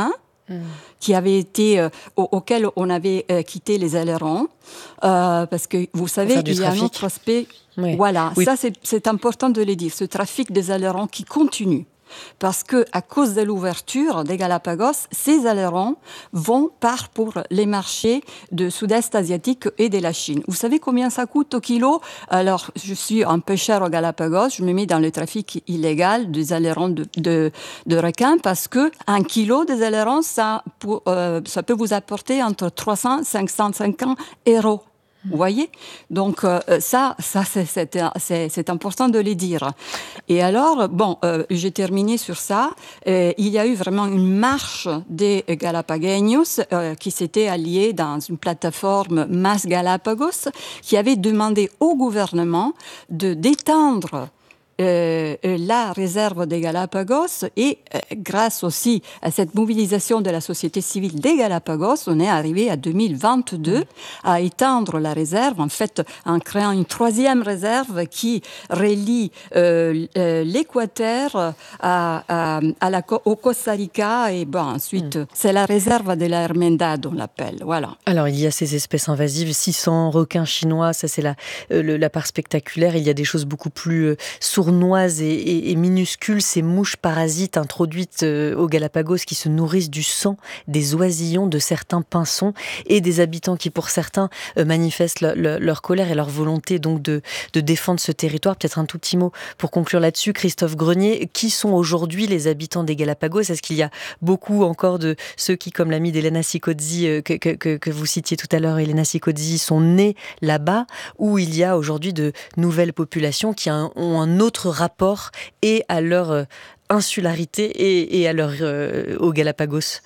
Mmh. qui avait été euh, au, auquel on avait euh, quitté les ailerons, euh, parce que vous savez, il y a un autre aspect. Oui. Voilà, oui. ça c'est, c'est important de le dire, ce trafic des ailerons qui continue. Parce que à cause de l'ouverture des Galapagos, ces ailerons vont par pour les marchés de Sud-Est asiatique et de la Chine. Vous savez combien ça coûte au kilo? Alors, je suis un pêcheur aux Galapagos, je me mets dans le trafic illégal des ailerons de, de, de requins parce que un kilo des ailerons, ça, pour, euh, ça peut vous apporter entre trois cents et cinq cent cinquante euros. Vous voyez? Donc, euh, ça, ça c'est, c'est, c'est, c'est important de le dire. Et alors, bon, euh, j'ai terminé sur ça. Euh, il y a eu vraiment une marche des Galapagos euh, qui s'étaient alliés dans une plateforme Más Galapagos qui avait demandé au gouvernement de d'étendre Euh, la réserve des Galapagos et euh, grâce aussi à cette mobilisation de la société civile des Galapagos, on est arrivé à deux mille vingt-deux à étendre la réserve, en fait en créant une troisième réserve qui relie euh, euh, l'Équateur à, à, à la, au Costa Rica et bon, ensuite mm. c'est la réserve de la Hermandad, on l'appelle, voilà. Alors il y a ces espèces invasives, six cents requins chinois, ça c'est la, euh, le, la part spectaculaire, il y a des choses beaucoup plus euh, sournoises et, et, et minuscules, ces mouches parasites introduites euh, aux Galapagos qui se nourrissent du sang des oisillons de certains pinsons et des habitants qui pour certains euh, manifestent le, le, leur colère et leur volonté donc de, de défendre ce territoire. Peut-être un tout petit mot pour conclure là-dessus, Christophe Grenier, qui sont aujourd'hui les habitants des Galapagos? Est-ce qu'il y a beaucoup encore de ceux qui, comme l'ami d'Elena Sicozzi euh, que, que, que, que vous citiez tout à l'heure, Elena Sicozzi, sont nés là-bas, ou il y a aujourd'hui de nouvelles populations qui ont un autre rapport et à leur euh, insularité et, et à leur, euh, aux Galapagos?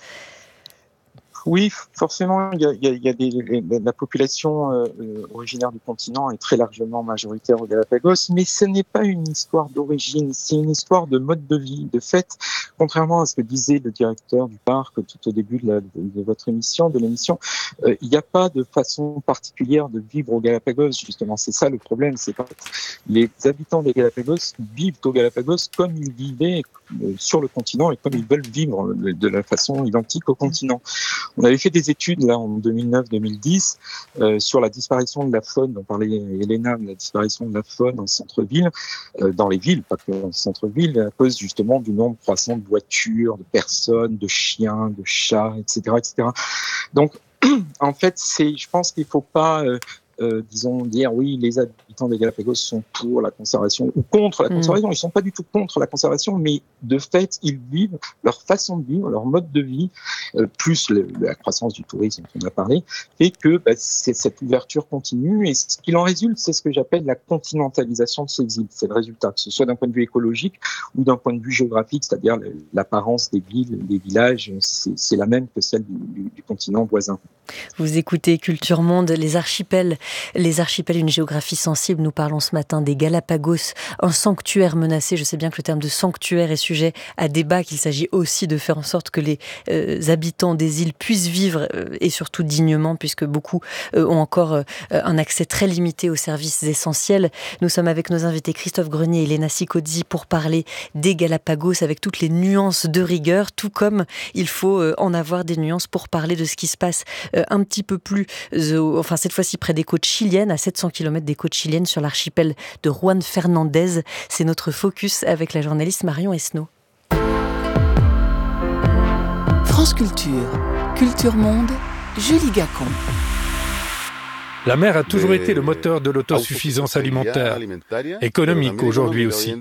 Oui, forcément, il y a, il y a, il y a des, la population euh, originaire du continent est très largement majoritaire aux Galapagos, mais ce n'est pas une histoire d'origine, c'est une histoire de mode de vie. De fait, contrairement à ce que disait le directeur du parc tout au début de, la, de, de votre émission, de l'émission, euh, il n'y a pas de façon particulière de vivre aux Galapagos, justement. C'est ça le problème. C'est pas les habitants des Galapagos vivent aux Galapagos comme ils vivaient sur le continent et comme ils veulent vivre de la façon identique au continent. On avait fait des études là en deux mille neuf deux mille dix euh, sur la disparition de la faune. On parlait, Elena, de la disparition de la faune en centre-ville, euh, dans les villes, pas que en centre-ville, à cause justement du nombre croissant de voitures, de personnes, de chiens, de chats, et cetera, et cetera. Donc, en fait, c'est, je pense qu'il faut pas, euh, euh, disons, dire oui, les habitants des Galapagos sont pour la conservation ou contre la conservation. Mmh. Ils sont pas du tout contre la conservation, mais de fait, ils vivent leur façon de vivre, leur mode de vie, euh, plus le, la croissance du tourisme dont on a parlé, fait que bah, c'est, cette ouverture continue. Et ce qu'il en résulte, c'est ce que j'appelle la continentalisation de ces îles. C'est le résultat, que ce soit d'un point de vue écologique ou d'un point de vue géographique, c'est-à-dire l'apparence des villes, des villages, c'est, c'est la même que celle du, du, du continent voisin. Vous écoutez Culture Monde, les archipels, les archipels, une géographie sensible. Nous parlons ce matin des Galapagos, un sanctuaire menacé. Je sais bien que le terme de sanctuaire est sujet à débat, qu'il s'agit aussi de faire en sorte que les euh, habitants des îles puissent vivre euh, et surtout dignement, puisque beaucoup euh, ont encore euh, un accès très limité aux services essentiels. Nous sommes avec nos invités Christophe Grenier et Elena Sicozzi pour parler des Galapagos avec toutes les nuances de rigueur, tout comme il faut euh, en avoir des nuances pour parler de ce qui se passe euh, un petit peu plus, euh, enfin cette fois-ci près des côtes chiliennes, à sept cents kilomètres des côtes chiliennes, sur l'archipel de Juan Fernandez. C'est notre focus avec la journaliste Marion Esnault. France Culture, Culture Monde, Julie Gacon. La mer a toujours été le moteur de l'autosuffisance alimentaire, économique aujourd'hui aussi.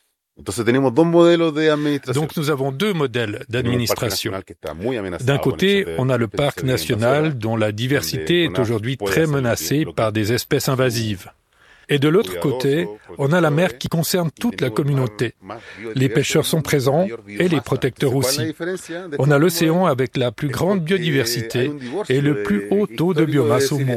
Donc nous avons deux modèles d'administration. D'un côté, on a le parc national dont la diversité est aujourd'hui très menacée par des espèces invasives. Et de l'autre côté, on a la mer qui concerne toute la communauté. Les pêcheurs sont présents et les protecteurs aussi. On a l'océan avec la plus grande biodiversité et le plus haut taux de biomasse au monde.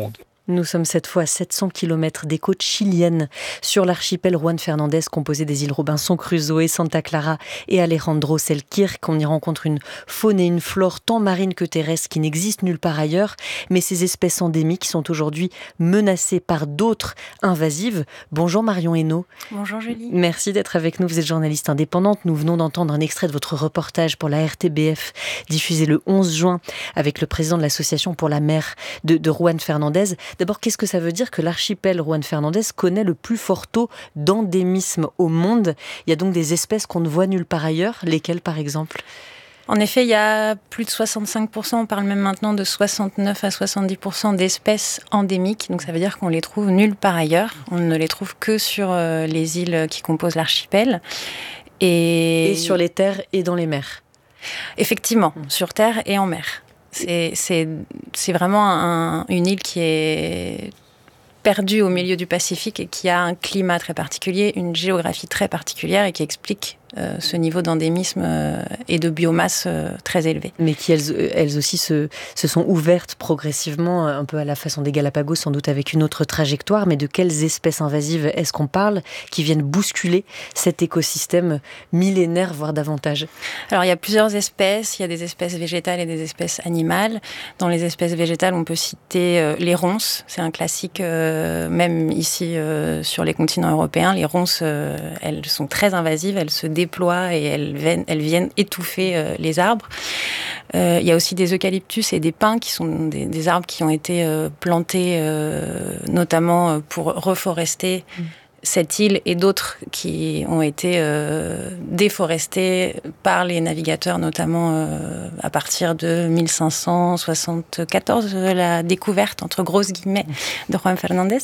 Nous sommes cette fois à sept cents kilomètres des côtes chiliennes, sur l'archipel Juan Fernández, composé des îles Robinson Crusoe, Santa Clara et Alejandro Selkirk. On y rencontre une faune et une flore tant marine que terrestre qui n'existent nulle part ailleurs, mais ces espèces endémiques sont aujourd'hui menacées par d'autres invasives. Bonjour Marion Hainaut. Bonjour Julie. Merci d'être avec nous, vous êtes journaliste indépendante. Nous venons d'entendre un extrait de votre reportage pour la R T B F, diffusé le onze juin avec le président de l'association pour la mer de, de Juan Fernández. D'abord, qu'est-ce que ça veut dire que l'archipel Juan Fernández connaît le plus fort taux d'endémisme au monde? Il y a donc des espèces qu'on ne voit nulle part ailleurs. Lesquelles, par exemple? En effet, il y a plus de soixante-cinq pour cent, on parle même maintenant de soixante-neuf à soixante-dix pour cent d'espèces endémiques. Donc ça veut dire qu'on les trouve nulle part ailleurs. On ne les trouve que sur euh, les îles qui composent l'archipel. Et... et sur les terres et dans les mers. Effectivement, mmh. sur terre et en mer. C'est, c'est, c'est vraiment un, une île qui est perdue au milieu du Pacifique et qui a un climat très particulier, une géographie très particulière et qui explique euh, ce niveau d'endémisme euh, et de biomasse euh, très élevé. Mais qui, elles, elles aussi, se, se sont ouvertes progressivement, un peu à la façon des Galapagos, sans doute avec une autre trajectoire. Mais de quelles espèces invasives est-ce qu'on parle qui viennent bousculer cet écosystème millénaire, voire davantage? Alors, il y a plusieurs espèces. Il y a des espèces végétales et des espèces animales. Dans les espèces végétales, on peut citer euh, les ronces. C'est un classique, euh, même ici, euh, sur les continents européens. Les ronces, euh, elles sont très invasives. Elles se déploient et elles viennent, elles viennent étouffer euh, les arbres. Euh, il y a aussi des eucalyptus et des pins qui sont des, des arbres qui ont été euh, plantés euh, notamment pour reforester mmh. cette île et d'autres qui ont été euh, déforestés par les navigateurs, notamment euh, à partir de mille cinq cent soixante-quatorze, la découverte, entre grosses guillemets, de Juan Fernández.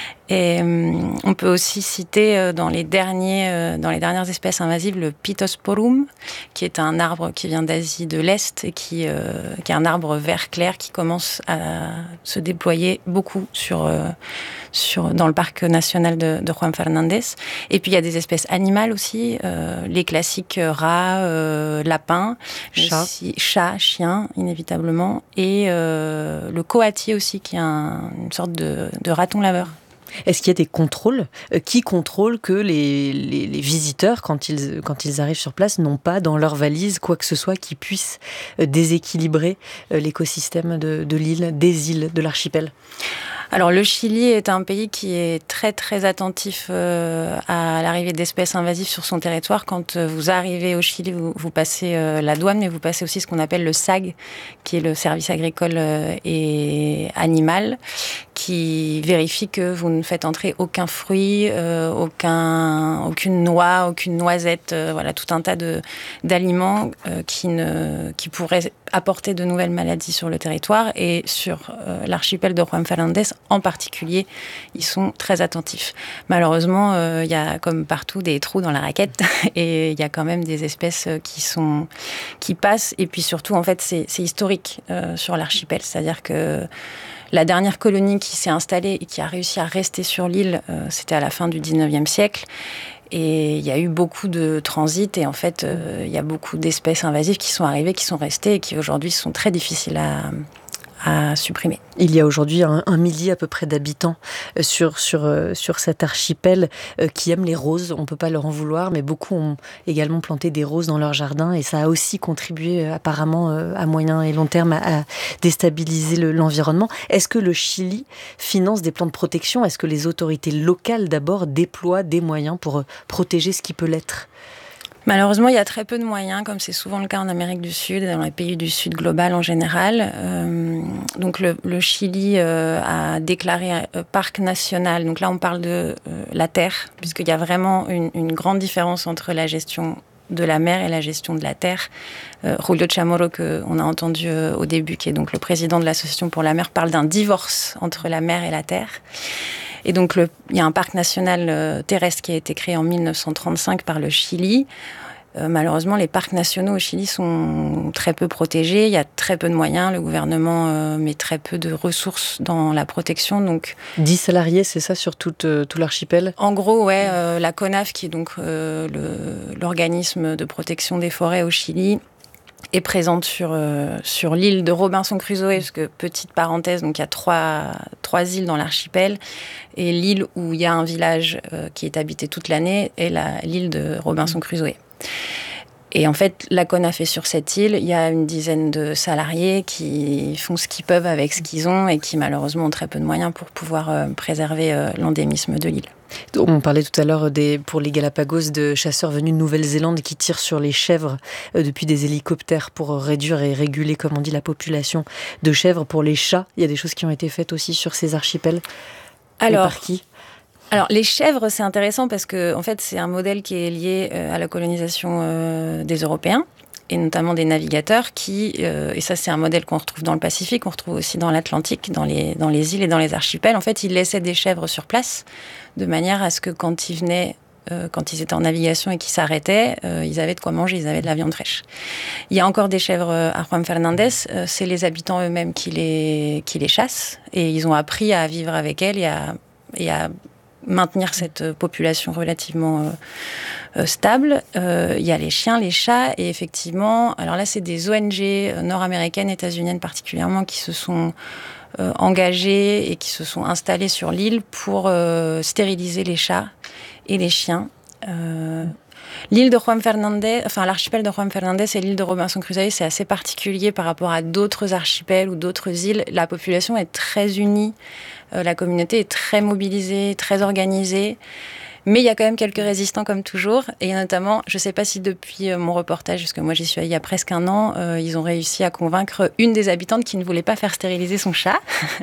Et euh, on peut aussi citer euh, dans les derniers, euh, dans les dernières espèces invasives le Pittosporum, qui est un arbre qui vient d'Asie de l'Est et qui, euh, qui est un arbre vert clair qui commence à se déployer beaucoup sur, euh, sur, dans le parc national de, de Juan Fernández. Et puis il y a des espèces animales aussi, euh, les classiques rats, euh, lapins, chats, chats, chiens inévitablement, et euh, le coati aussi, qui est un, une sorte de, de raton laveur. Est-ce qu'il y a des contrôles? Qui contrôle que les, les, les visiteurs, quand ils, quand ils arrivent sur place, n'ont pas dans leur valise quoi que ce soit qui puisse déséquilibrer l'écosystème de, de l'île, des îles, de l'archipel? Alors le Chili est un pays qui est très très attentif euh, à l'arrivée d'espèces invasives sur son territoire. Quand vous arrivez au Chili, vous, vous passez euh, la douane, mais vous passez aussi ce qu'on appelle le S A G, qui est le service agricole euh, et animal, qui vérifie que vous ne faites entrer aucun fruit, euh, aucun, aucune noix, aucune noisette, euh, voilà, tout un tas de, d'aliments euh, qui, ne, qui pourraient apporter de nouvelles maladies sur le territoire. Et sur euh, l'archipel de Juan Fernández, en particulier, ils sont très attentifs. Malheureusement, euh, il y a comme partout des trous dans la raquette et il y a quand même des espèces qui, sont, qui passent. Et puis surtout, en fait, c'est, c'est historique euh, sur l'archipel. C'est-à-dire que la dernière colonie qui s'est installée et qui a réussi à rester sur l'île, euh, c'était à la fin du dix-neuvième siècle. Et il y a eu beaucoup de transit et en fait, euh, il y a beaucoup d'espèces invasives qui sont arrivées, qui sont restées et qui aujourd'hui sont très difficiles à, à supprimer. Il y a aujourd'hui un, un millier à peu près d'habitants sur, sur, sur cet archipel qui aiment les roses. On ne peut pas leur en vouloir, mais beaucoup ont également planté des roses dans leur jardin et ça a aussi contribué apparemment à moyen et long terme à, à déstabiliser le, l'environnement. Est-ce que le Chili finance des plans de protection? Est-ce que les autorités locales d'abord déploient des moyens pour protéger ce qui peut l'être? Malheureusement, il y a très peu de moyens, comme c'est souvent le cas en Amérique du Sud, dans les pays du Sud global en général. Euh, donc le, le Chili euh, a déclaré un parc national. Donc là, on parle de euh, la terre, puisqu'il y a vraiment une, une grande différence entre la gestion de la mer et la gestion de la terre. Euh, Julio Chamorro, qu'on a entendu euh, au début, qui est donc le président de l'Association pour la mer, parle d'un divorce entre la mer et la terre. Et donc, le, il y a un parc national euh, terrestre qui a été créé en mille neuf cent trente-cinq par le Chili. Euh, malheureusement, les parcs nationaux au Chili sont très peu protégés. Il y a très peu de moyens. Le gouvernement euh, met très peu de ressources dans la protection. Donc, dix salariés, c'est ça, sur tout, euh, tout l'archipel? En gros, ouais. Euh, la CONAF, qui est donc euh, le, l'organisme de protection des forêts au Chili, est présente sur, euh, sur l'île de Robinson Crusoe, parce que, petite parenthèse, donc il y a trois, trois îles dans l'archipel, et l'île où il y a un village euh, qui est habité toute l'année est la, l'île de Robinson Crusoe. Et en fait, Lacona fait sur cette île, il y a une dizaine de salariés qui font ce qu'ils peuvent avec ce qu'ils ont et qui malheureusement ont très peu de moyens pour pouvoir euh, préserver euh, l'endémisme de l'île. On parlait tout à l'heure des, pour les Galapagos de chasseurs venus de Nouvelle-Zélande qui tirent sur les chèvres euh, depuis des hélicoptères pour réduire et réguler, comme on dit, la population de chèvres. Pour les chats, il y a des choses qui ont été faites aussi sur ces archipels. Alors, et par qui ? Alors, les chèvres, c'est intéressant parce que, en fait, c'est un modèle qui est lié euh, à la colonisation euh, des Européens, et notamment des navigateurs qui, euh, et ça c'est un modèle qu'on retrouve dans le Pacifique, on retrouve aussi dans l'Atlantique, dans les, dans les îles et dans les archipels. En fait, ils laissaient des chèvres sur place, de manière à ce que quand ils venaient, euh, quand ils étaient en navigation et qu'ils s'arrêtaient, euh, ils avaient de quoi manger, ils avaient de la viande fraîche. Il y a encore des chèvres à Juan Fernandez, euh, c'est les habitants eux-mêmes qui les, qui les chassent, et ils ont appris à vivre avec elles et à, et à maintenir cette population relativement euh, euh, stable. Euh, il y a les chiens, les chats, et effectivement, alors là, c'est des O N G nord-américaines, états-uniennes particulièrement, qui se sont euh, engagées et qui se sont installées sur l'île pour euh, stériliser les chats et les chiens. Euh, L'île de Juan Fernandez, enfin l'archipel de Juan Fernandez et l'île de Robinson Crusoe, c'est assez particulier par rapport à d'autres archipels ou d'autres îles. La population est très unie, euh, la communauté est très mobilisée, très organisée. Mais il y a quand même quelques résistants comme toujours, et notamment, je ne sais pas si depuis mon reportage, parce que moi j'y suis allée il y a presque un an, euh, ils ont réussi à convaincre une des habitantes qui ne voulait pas faire stériliser son chat.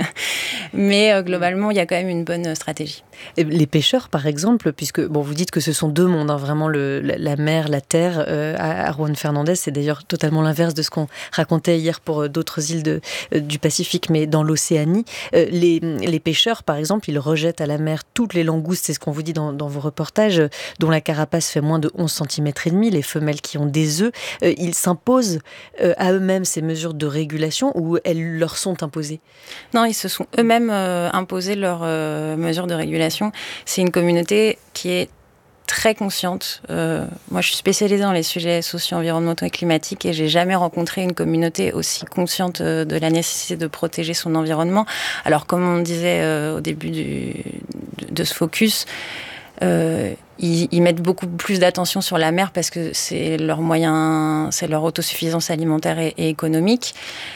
Mais euh, globalement, il y a quand même une bonne stratégie. Et les pêcheurs, par exemple, puisque bon, vous dites que ce sont deux mondes, hein, vraiment le, la, la mer, la terre, euh, à, à Juan Fernandez, c'est d'ailleurs totalement l'inverse de ce qu'on racontait hier pour euh, d'autres îles de, euh, du Pacifique, mais dans l'Océanie. Euh, les, les pêcheurs, par exemple, ils rejettent à la mer toutes les langoustes, c'est ce qu'on vous dit dans, dans vos reportages, dont la carapace fait moins de onze centimètres et demi, les femelles qui ont des œufs. Euh, ils s'imposent euh, à eux-mêmes ces mesures de régulation ou elles leur sont imposées ? Non, ils se sont eux-mêmes euh, imposés leurs euh, mesures de régulation. C'est une communauté qui est très consciente. Euh, moi, je suis spécialisée dans les sujets socio-environnementaux et climatiques et j'ai jamais rencontré une communauté aussi consciente de la nécessité de protéger son environnement. Alors, comme on disait euh, au début du, de ce focus, euh, ils, ils mettent beaucoup plus d'attention sur la mer parce que c'est leur moyen, c'est leur autosuffisance alimentaire et, et économique.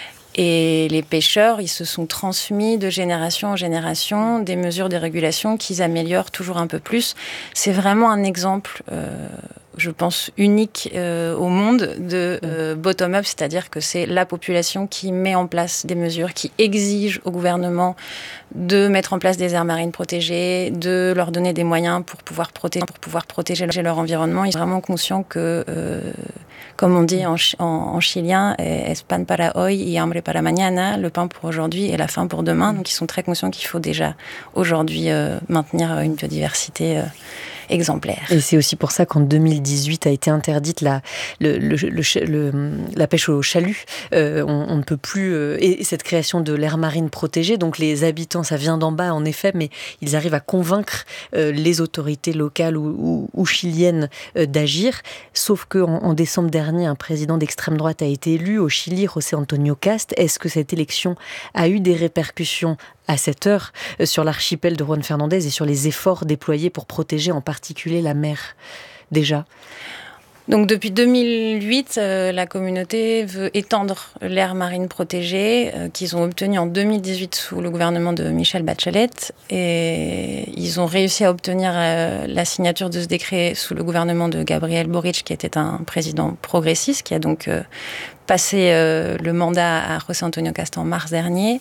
Et les pêcheurs, ils se sont transmis de génération en génération des mesures de régulation qu'ils améliorent toujours un peu plus. C'est vraiment un exemple, euh, je pense, unique euh, au monde de euh, bottom-up, c'est-à-dire que c'est la population qui met en place des mesures, qui exige au gouvernement de mettre en place des aires marines protégées, de leur donner des moyens pour pouvoir protéger, pour pouvoir protéger leur environnement. Ils sont vraiment conscients que... Euh, Comme on dit en, en, en chilien, es pan para hoy y hambre para mañana, le pain pour aujourd'hui et la faim pour demain. Donc ils sont très conscients qu'il faut déjà aujourd'hui euh, maintenir une biodiversité euh, exemplaire. Et c'est aussi pour ça qu'en deux mille dix-huit a été interdite la, le, le, le, le, la pêche au chalut. Euh, on, on ne peut plus... Euh, et cette création de l'aire marine protégée, donc les habitants, ça vient d'en bas en effet, mais ils arrivent à convaincre euh, les autorités locales ou, ou, ou chiliennes euh, d'agir. Sauf qu'en en décembre dernier, un président d'extrême droite a été élu au Chili, José Antonio Cast. Est-ce que cette élection a eu des répercussions à cette heure sur l'archipel de Juan Fernandez et sur les efforts déployés pour protéger en particulier la mer, déjà ? Donc depuis deux mille huit, euh, la communauté veut étendre l'aire marine protégée euh, qu'ils ont obtenue en deux mille dix-huit sous le gouvernement de Michelle Bachelet. Et ils ont réussi à obtenir euh, la signature de ce décret sous le gouvernement de Gabriel Boric, qui était un président progressiste, qui a donc euh, passé euh, le mandat à José Antonio Cast en mars dernier.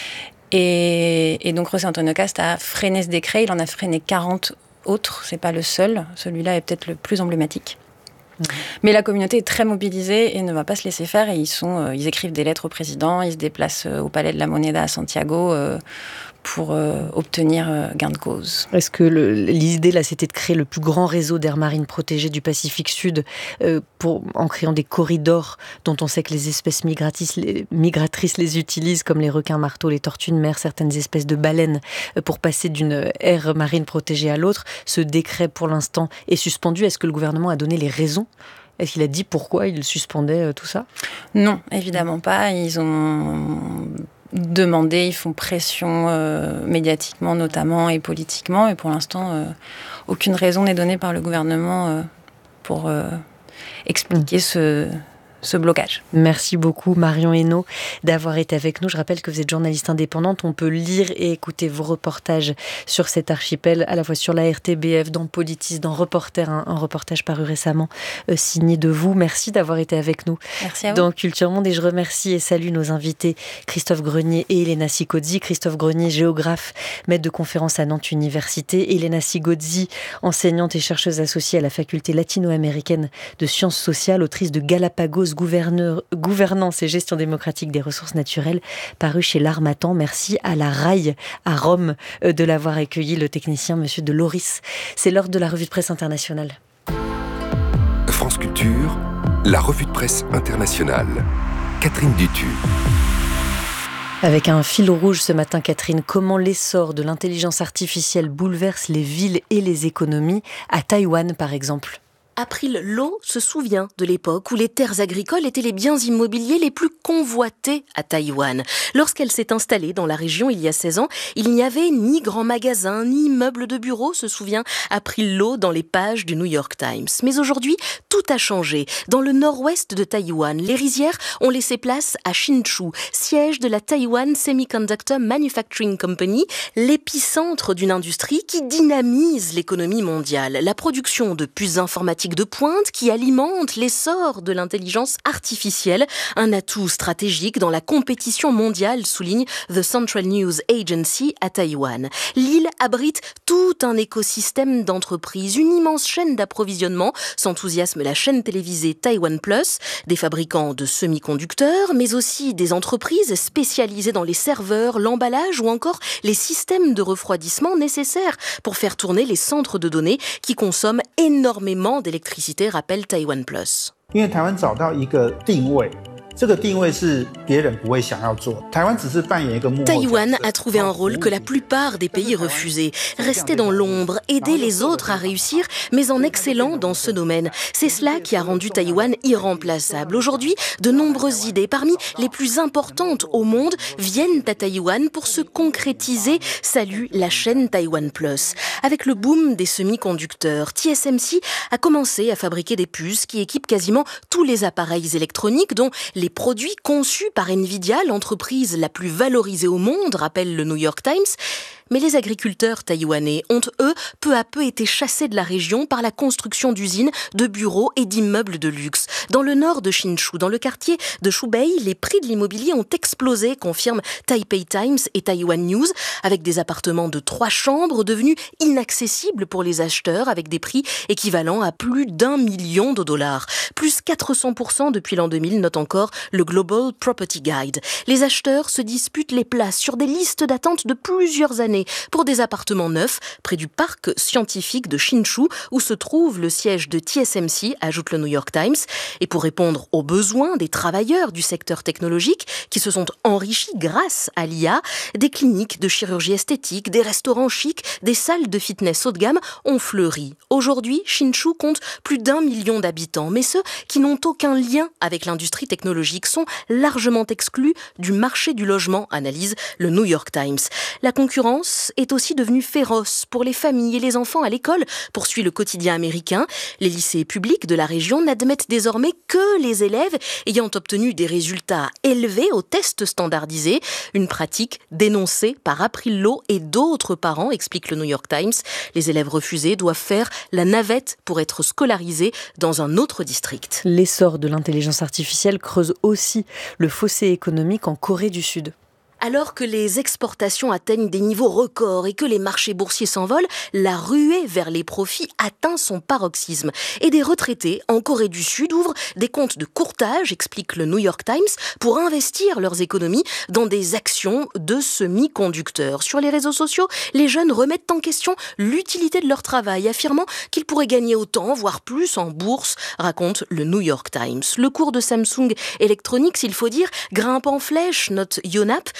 Et, et donc José Antonio Cast a freiné ce décret, il en a freiné quarante autres, c'est pas le seul, celui-là est peut-être le plus emblématique. Mmh. Mais la communauté est très mobilisée et ne va pas se laisser faire, et ils, sont, euh, ils écrivent des lettres au président, ils se déplacent euh, au Palais de la Moneda à Santiago euh, pour euh, obtenir euh, gain de cause. Est-ce que le, l'idée là, c'était de créer le plus grand réseau d'aires marines protégées du Pacifique Sud euh, pour, en créant des corridors dont on sait que les espèces migratrices les, migratrices les utilisent, comme les requins marteaux, les tortues de mer, certaines espèces de baleines, euh, pour passer d'une aire marine protégée à l'autre. Ce décret, pour l'instant, est suspendu. Est-ce que le gouvernement a donné les raisons Est-ce qu'il a dit pourquoi il suspendait tout ça ? Non, évidemment pas. Ils ont demandé, ils font pression euh, médiatiquement notamment et politiquement, et pour l'instant, euh, aucune raison n'est donnée par le gouvernement euh, pour euh, expliquer mmh. ce... ce blocage. Merci beaucoup Marion Hainaut d'avoir été avec nous. Je rappelle que vous êtes journaliste indépendante. On peut lire et écouter vos reportages sur cet archipel, à la fois sur la R T B F, dans Politis, dans Reporter, un, un reportage paru récemment euh, signé de vous. Merci d'avoir été avec nous Merci à vous. Dans Culture Monde. Et je remercie et salue nos invités Christophe Grenier et Elena Sigozzi. Christophe Grenier, géographe, maître de conférence à Nantes Université. Elena Sigozzi, enseignante et chercheuse associée à la faculté latino-américaine de sciences sociales, autrice de Galapagos, Gouverneur, gouvernance et gestion démocratique des ressources naturelles, paru chez l'Harmattan. Merci à la R A I à Rome de l'avoir accueilli, le technicien monsieur de Loris. C'est l'heure de la revue de presse internationale. France Culture, la revue de presse internationale. Catherine Dutu. Avec un fil rouge ce matin, Catherine, comment l'essor de l'intelligence artificielle bouleverse les villes et les économies, à Taïwan par exemple ? April Lo se souvient de l'époque où les terres agricoles étaient les biens immobiliers les plus convoités à Taïwan. Lorsqu'elle s'est installée dans la région il y a seize ans, il n'y avait ni grands magasins, ni immeubles de bureaux, se souvient April Lo dans les pages du New York Times. Mais aujourd'hui, tout a changé. Dans le nord-ouest de Taïwan, les rizières ont laissé place à Hsinchu, siège de la Taiwan Semiconductor Manufacturing Company, l'épicentre d'une industrie qui dynamise l'économie mondiale. La production de puces informatiques de pointe qui alimente l'essor de l'intelligence artificielle, un atout stratégique dans la compétition mondiale, souligne The Central News Agency à Taïwan. L'île abrite tout un écosystème d'entreprises, une immense chaîne d'approvisionnement, s'enthousiasme la chaîne télévisée Taiwan Plus, des fabricants de semi-conducteurs, mais aussi des entreprises spécialisées dans les serveurs, l'emballage ou encore les systèmes de refroidissement nécessaires pour faire tourner les centres de données qui consomment énormément d'électricité. L'électricité, rappelle Taiwan Plus. Taïwan a trouvé un rôle que la plupart des pays refusaient. Rester dans l'ombre, aider les autres à réussir, mais en excellant dans ce domaine. C'est cela qui a rendu Taïwan irremplaçable. Aujourd'hui, de nombreuses idées, parmi les plus importantes au monde, viennent à Taïwan pour se concrétiser, salue la chaîne Taiwan Plus. Avec le boom des semi-conducteurs, T S M C a commencé à fabriquer des puces qui équipent quasiment tous les appareils électroniques, dont les produits conçus par Nvidia, l'entreprise la plus valorisée au monde, rappelle le New York Times. Mais les agriculteurs taïwanais ont, eux, peu à peu été chassés de la région par la construction d'usines, de bureaux et d'immeubles de luxe. Dans le nord de Hsinchu, dans le quartier de Hubei, les prix de l'immobilier ont explosé, confirment Taipei Times et Taiwan News, avec des appartements de trois chambres devenus inaccessibles pour les acheteurs, avec des prix équivalents à plus d'un million de dollars. Plus quatre cents pour cent depuis l'an deux mille, note encore le Global Property Guide. Les acheteurs se disputent les places sur des listes d'attente de plusieurs années pour des appartements neufs près du parc scientifique de Hsinchu où se trouve le siège de T S M C, ajoute le New York Times. Et pour répondre aux besoins des travailleurs du secteur technologique qui se sont enrichis grâce à l'I A, des cliniques de chirurgie esthétique, des restaurants chics, des salles de fitness haut de gamme ont fleuri. Aujourd'hui, Hsinchu compte plus d'un million d'habitants, mais ceux qui n'ont aucun lien avec l'industrie technologique sont largement exclus du marché du logement, analyse le New York Times. La concurrence est aussi devenue féroce pour les familles et les enfants à l'école, poursuit le quotidien américain. Les lycées publics de la région n'admettent désormais que les élèves ayant obtenu des résultats élevés aux tests standardisés, une pratique dénoncée par April Lo et d'autres parents, explique le New York Times. Les élèves refusés doivent faire la navette pour être scolarisés dans un autre district. L'essor de l'intelligence artificielle creuse aussi le fossé économique en Corée du Sud. Alors que les exportations atteignent des niveaux records et que les marchés boursiers s'envolent, la ruée vers les profits atteint son paroxysme. Et des retraités en Corée du Sud ouvrent des comptes de courtage, explique le New York Times, pour investir leurs économies dans des actions de semi-conducteurs. Sur les réseaux sociaux, les jeunes remettent en question l'utilité de leur travail, affirmant qu'ils pourraient gagner autant, voire plus en bourse, raconte le New York Times. Le cours de Samsung Electronics, il faut dire, grimpe en flèche, note Yonhap.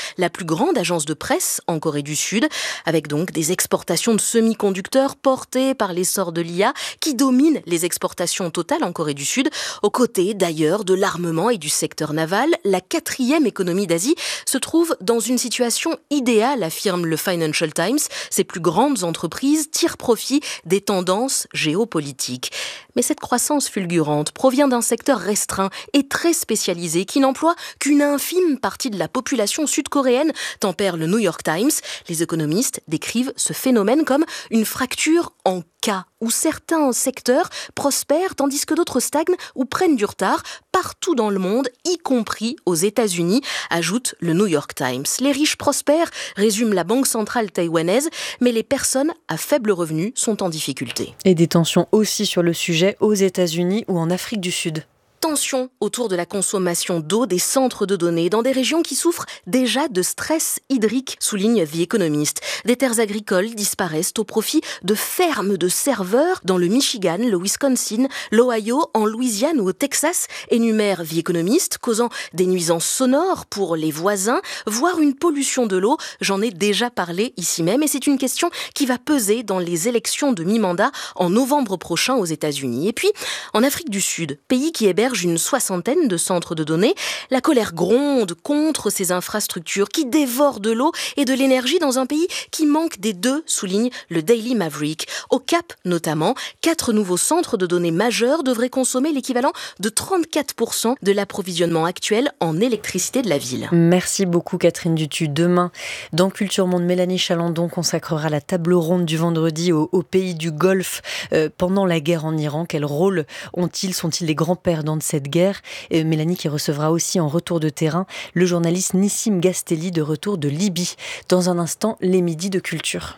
la plus grande agence de presse en Corée du Sud, avec donc des exportations de semi-conducteurs portées par l'essor de l'I A qui domine les exportations totales en Corée du Sud, aux côtés d'ailleurs de l'armement et du secteur naval. La quatrième économie d'Asie se trouve dans une situation idéale, affirme le Financial Times. Ses plus grandes entreprises tirent profit des tendances géopolitiques. Mais cette croissance fulgurante provient d'un secteur restreint et très spécialisé qui n'emploie qu'une infime partie de la population sud-coréenne, tempère le New York Times. Les économistes décrivent ce phénomène comme une fracture en cas, où certains secteurs prospèrent tandis que d'autres stagnent ou prennent du retard partout dans le monde, y compris aux États-Unis, ajoute le New York Times. Les riches prospèrent, résume la Banque centrale taïwanaise, mais les personnes à faible revenu sont en difficulté. Et des tensions aussi sur le sujet aux États-Unis ou en Afrique du Sud. Tension autour de la consommation d'eau des centres de données dans des régions qui souffrent déjà de stress hydrique, souligne The Economist. Des terres agricoles disparaissent au profit de fermes de serveurs dans le Michigan, le Wisconsin, l'Ohio, en Louisiane ou au Texas, énumère The Economist, causant des nuisances sonores pour les voisins, voire une pollution de l'eau. J'en ai déjà parlé ici même et c'est une question qui va peser dans les élections de mi-mandat en novembre prochain aux États-Unis. Et puis, en Afrique du Sud, pays qui héberge une soixantaine de centres de données, la colère gronde contre ces infrastructures qui dévorent de l'eau et de l'énergie dans un pays qui manque des deux, souligne le Daily Maverick. Au Cap, notamment, quatre nouveaux centres de données majeurs devraient consommer l'équivalent de trente-quatre pour cent de l'approvisionnement actuel en électricité de la ville. Merci beaucoup Catherine Dutu. Demain, dans Culture Monde, Mélanie Chalandon consacrera la table ronde du vendredi aux, aux pays du Golfe euh, pendant la guerre en Iran. Quel rôle ont-ils, sont-ils les grands perdants de cette guerre? Et Mélanie qui recevra aussi en retour de terrain le journaliste Nissim Gastelli de retour de Libye. Dans un instant, les midis de culture.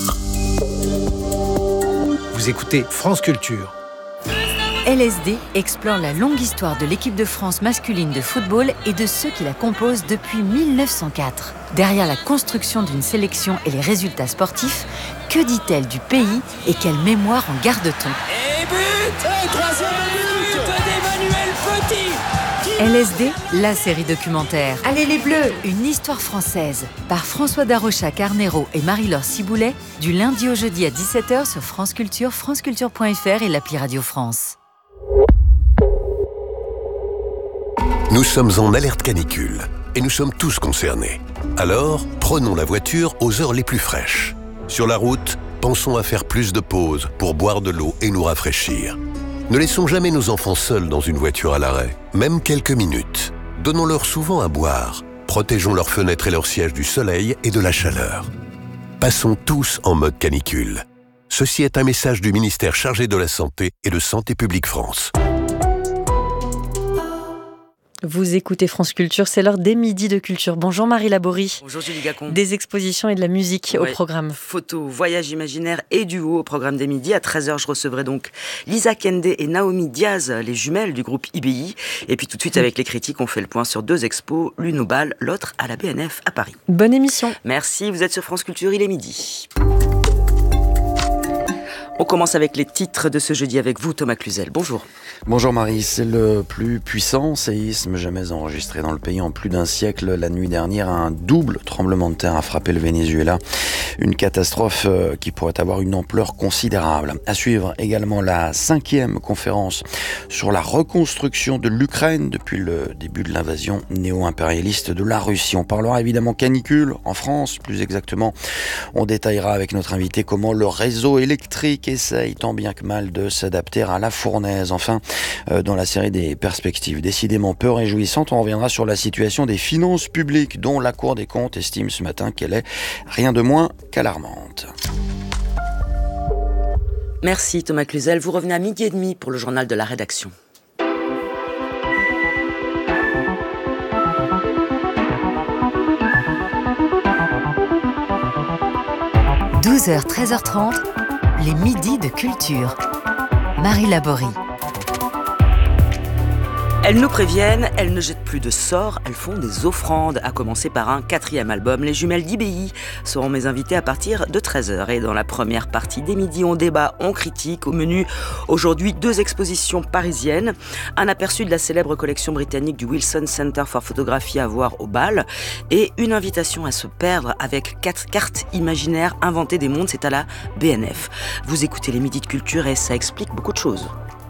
Vous écoutez France Culture. L S D explore la longue histoire de l'équipe de France masculine de football et de ceux qui la composent depuis mille neuf cent quatre. Derrière la construction d'une sélection et les résultats sportifs, que dit-elle du pays et quelle mémoire en garde-t-on? Et but! Et troisième but d'Emmanuel Petit! L S D, la série documentaire. Allez les Bleus! Une histoire française par François Darocha-Carnero et Marie-Laure Ciboulet du lundi au jeudi à dix-sept heures sur France Culture, franceculture point f r et l'appli Radio France. Nous sommes en alerte canicule et nous sommes tous concernés. Alors, prenons la voiture aux heures les plus fraîches. Sur la route, pensons à faire plus de pauses pour boire de l'eau et nous rafraîchir. Ne laissons jamais nos enfants seuls dans une voiture à l'arrêt, même quelques minutes. Donnons-leur souvent à boire. Protégeons leurs fenêtres et leurs sièges du soleil et de la chaleur. Passons tous en mode canicule. Ceci est un message du ministère chargé de la Santé et de Santé publique France. Vous écoutez France Culture, c'est l'heure des midis de culture. Bonjour Marie Laborie. Bonjour Julie Gacon. Des expositions et de la musique ouais, au programme. Photos, voyages imaginaires et duo au programme des midis. À treize heures, je recevrai donc Lisa Kende et Naomi Diaz, les jumelles du groupe I B I. Et puis tout de suite, avec les critiques, on fait le point sur deux expos, l'une au Bal, l'autre à la B N F à Paris. Bonne émission. Merci, vous êtes sur France Culture, il est midi. On commence avec les titres de ce jeudi avec vous, Thomas Cluzel. Bonjour. Bonjour Marie, c'est le plus puissant séisme jamais enregistré dans le pays en plus d'un siècle. La nuit dernière, un double tremblement de terre a frappé le Venezuela. Une catastrophe qui pourrait avoir une ampleur considérable. À suivre également la cinquième conférence sur la reconstruction de l'Ukraine depuis le début de l'invasion néo-impérialiste de la Russie. On parlera évidemment canicule en France, plus exactement. On détaillera avec notre invité comment le réseau électrique essaye tant bien que mal de s'adapter à la fournaise. Enfin, euh, dans la série des perspectives décidément peu réjouissantes, on reviendra sur la situation des finances publiques dont la Cour des comptes estime ce matin qu'elle est rien de moins qu'alarmante. Merci Thomas Cluzel. Vous revenez à midi et demi pour le journal de la rédaction. douze heures, treize heures trente, les midis de culture. Marie Laborie. Elles nous préviennent, elles ne jettent plus de sorts, elles font des offrandes, à commencer par un quatrième album. Les jumelles d'I B I seront mes invités à partir de treize heures. Et dans la première partie des midis, on débat, on critique. Au menu, aujourd'hui, deux expositions parisiennes. Un aperçu de la célèbre collection britannique du Wilson Center for Photography à voir au Bal. Et une invitation à se perdre avec quatre cartes imaginaires inventées des mondes. C'est à la B N F. Vous écoutez les midis de culture et ça explique beaucoup de choses.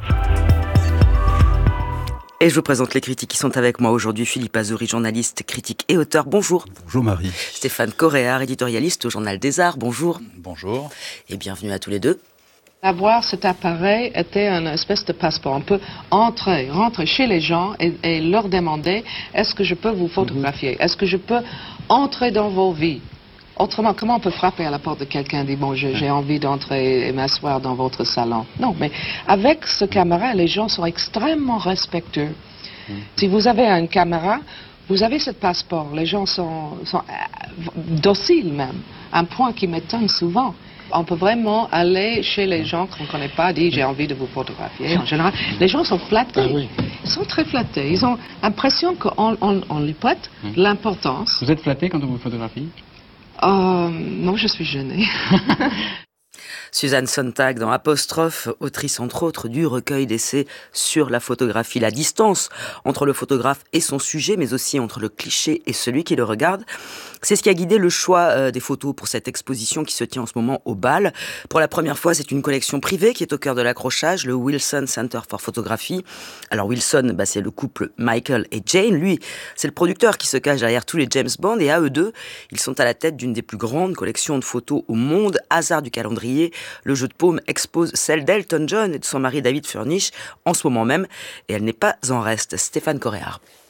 Et je vous présente les critiques qui sont avec moi aujourd'hui. Philippe Azouri, journaliste, critique et auteur. Bonjour. Bonjour Marie. Stéphane Coréard, éditorialiste au Journal des Arts. Bonjour. Bonjour. Et bienvenue à tous les deux. Avoir cet appareil était une espèce de passeport. On peut entrer, rentrer chez les gens et, et leur demander « Est-ce que je peux vous photographier ? Est-ce que je peux entrer dans vos vies ?» Autrement, comment on peut frapper à la porte de quelqu'un et dire « Bon, j'ai envie d'entrer et m'asseoir dans votre salon ?» Non, mais avec ce caméra, les gens sont extrêmement respectueux. Mmh. Si vous avez une caméra, vous avez ce passeport. Les gens sont, sont euh, dociles même, un point qui m'étonne souvent. On peut vraiment aller chez les gens qu'on ne connaît pas, dire « J'ai envie de vous photographier ». En général, les gens sont flattés. Ah, oui. Ils sont très flattés. Ils ont l'impression qu'on on, on lui prête mmh. l'importance. Vous êtes flatté quand on vous photographie ? Euh, non, je suis gênée. Suzanne Sontag dans Apostrophe, autrice entre autres du recueil d'essais sur la photographie, la distance entre le photographe et son sujet, mais aussi entre le cliché et celui qui le regarde. C'est ce qui a guidé le choix euh, des photos pour cette exposition qui se tient en ce moment au Bal. Pour la première fois, c'est une collection privée qui est au cœur de l'accrochage, le Wilson Center for Photography. Alors Wilson, bah, c'est le couple Michael et Jane. Lui, c'est le producteur qui se cache derrière tous les James Bond. Et à eux deux, ils sont à la tête d'une des plus grandes collections de photos au monde. Hasard du calendrier, le jeu de paume expose celle d'Elton John et de son mari David Furnish en ce moment même. Et elle n'est pas en reste. Stéphane Coréard.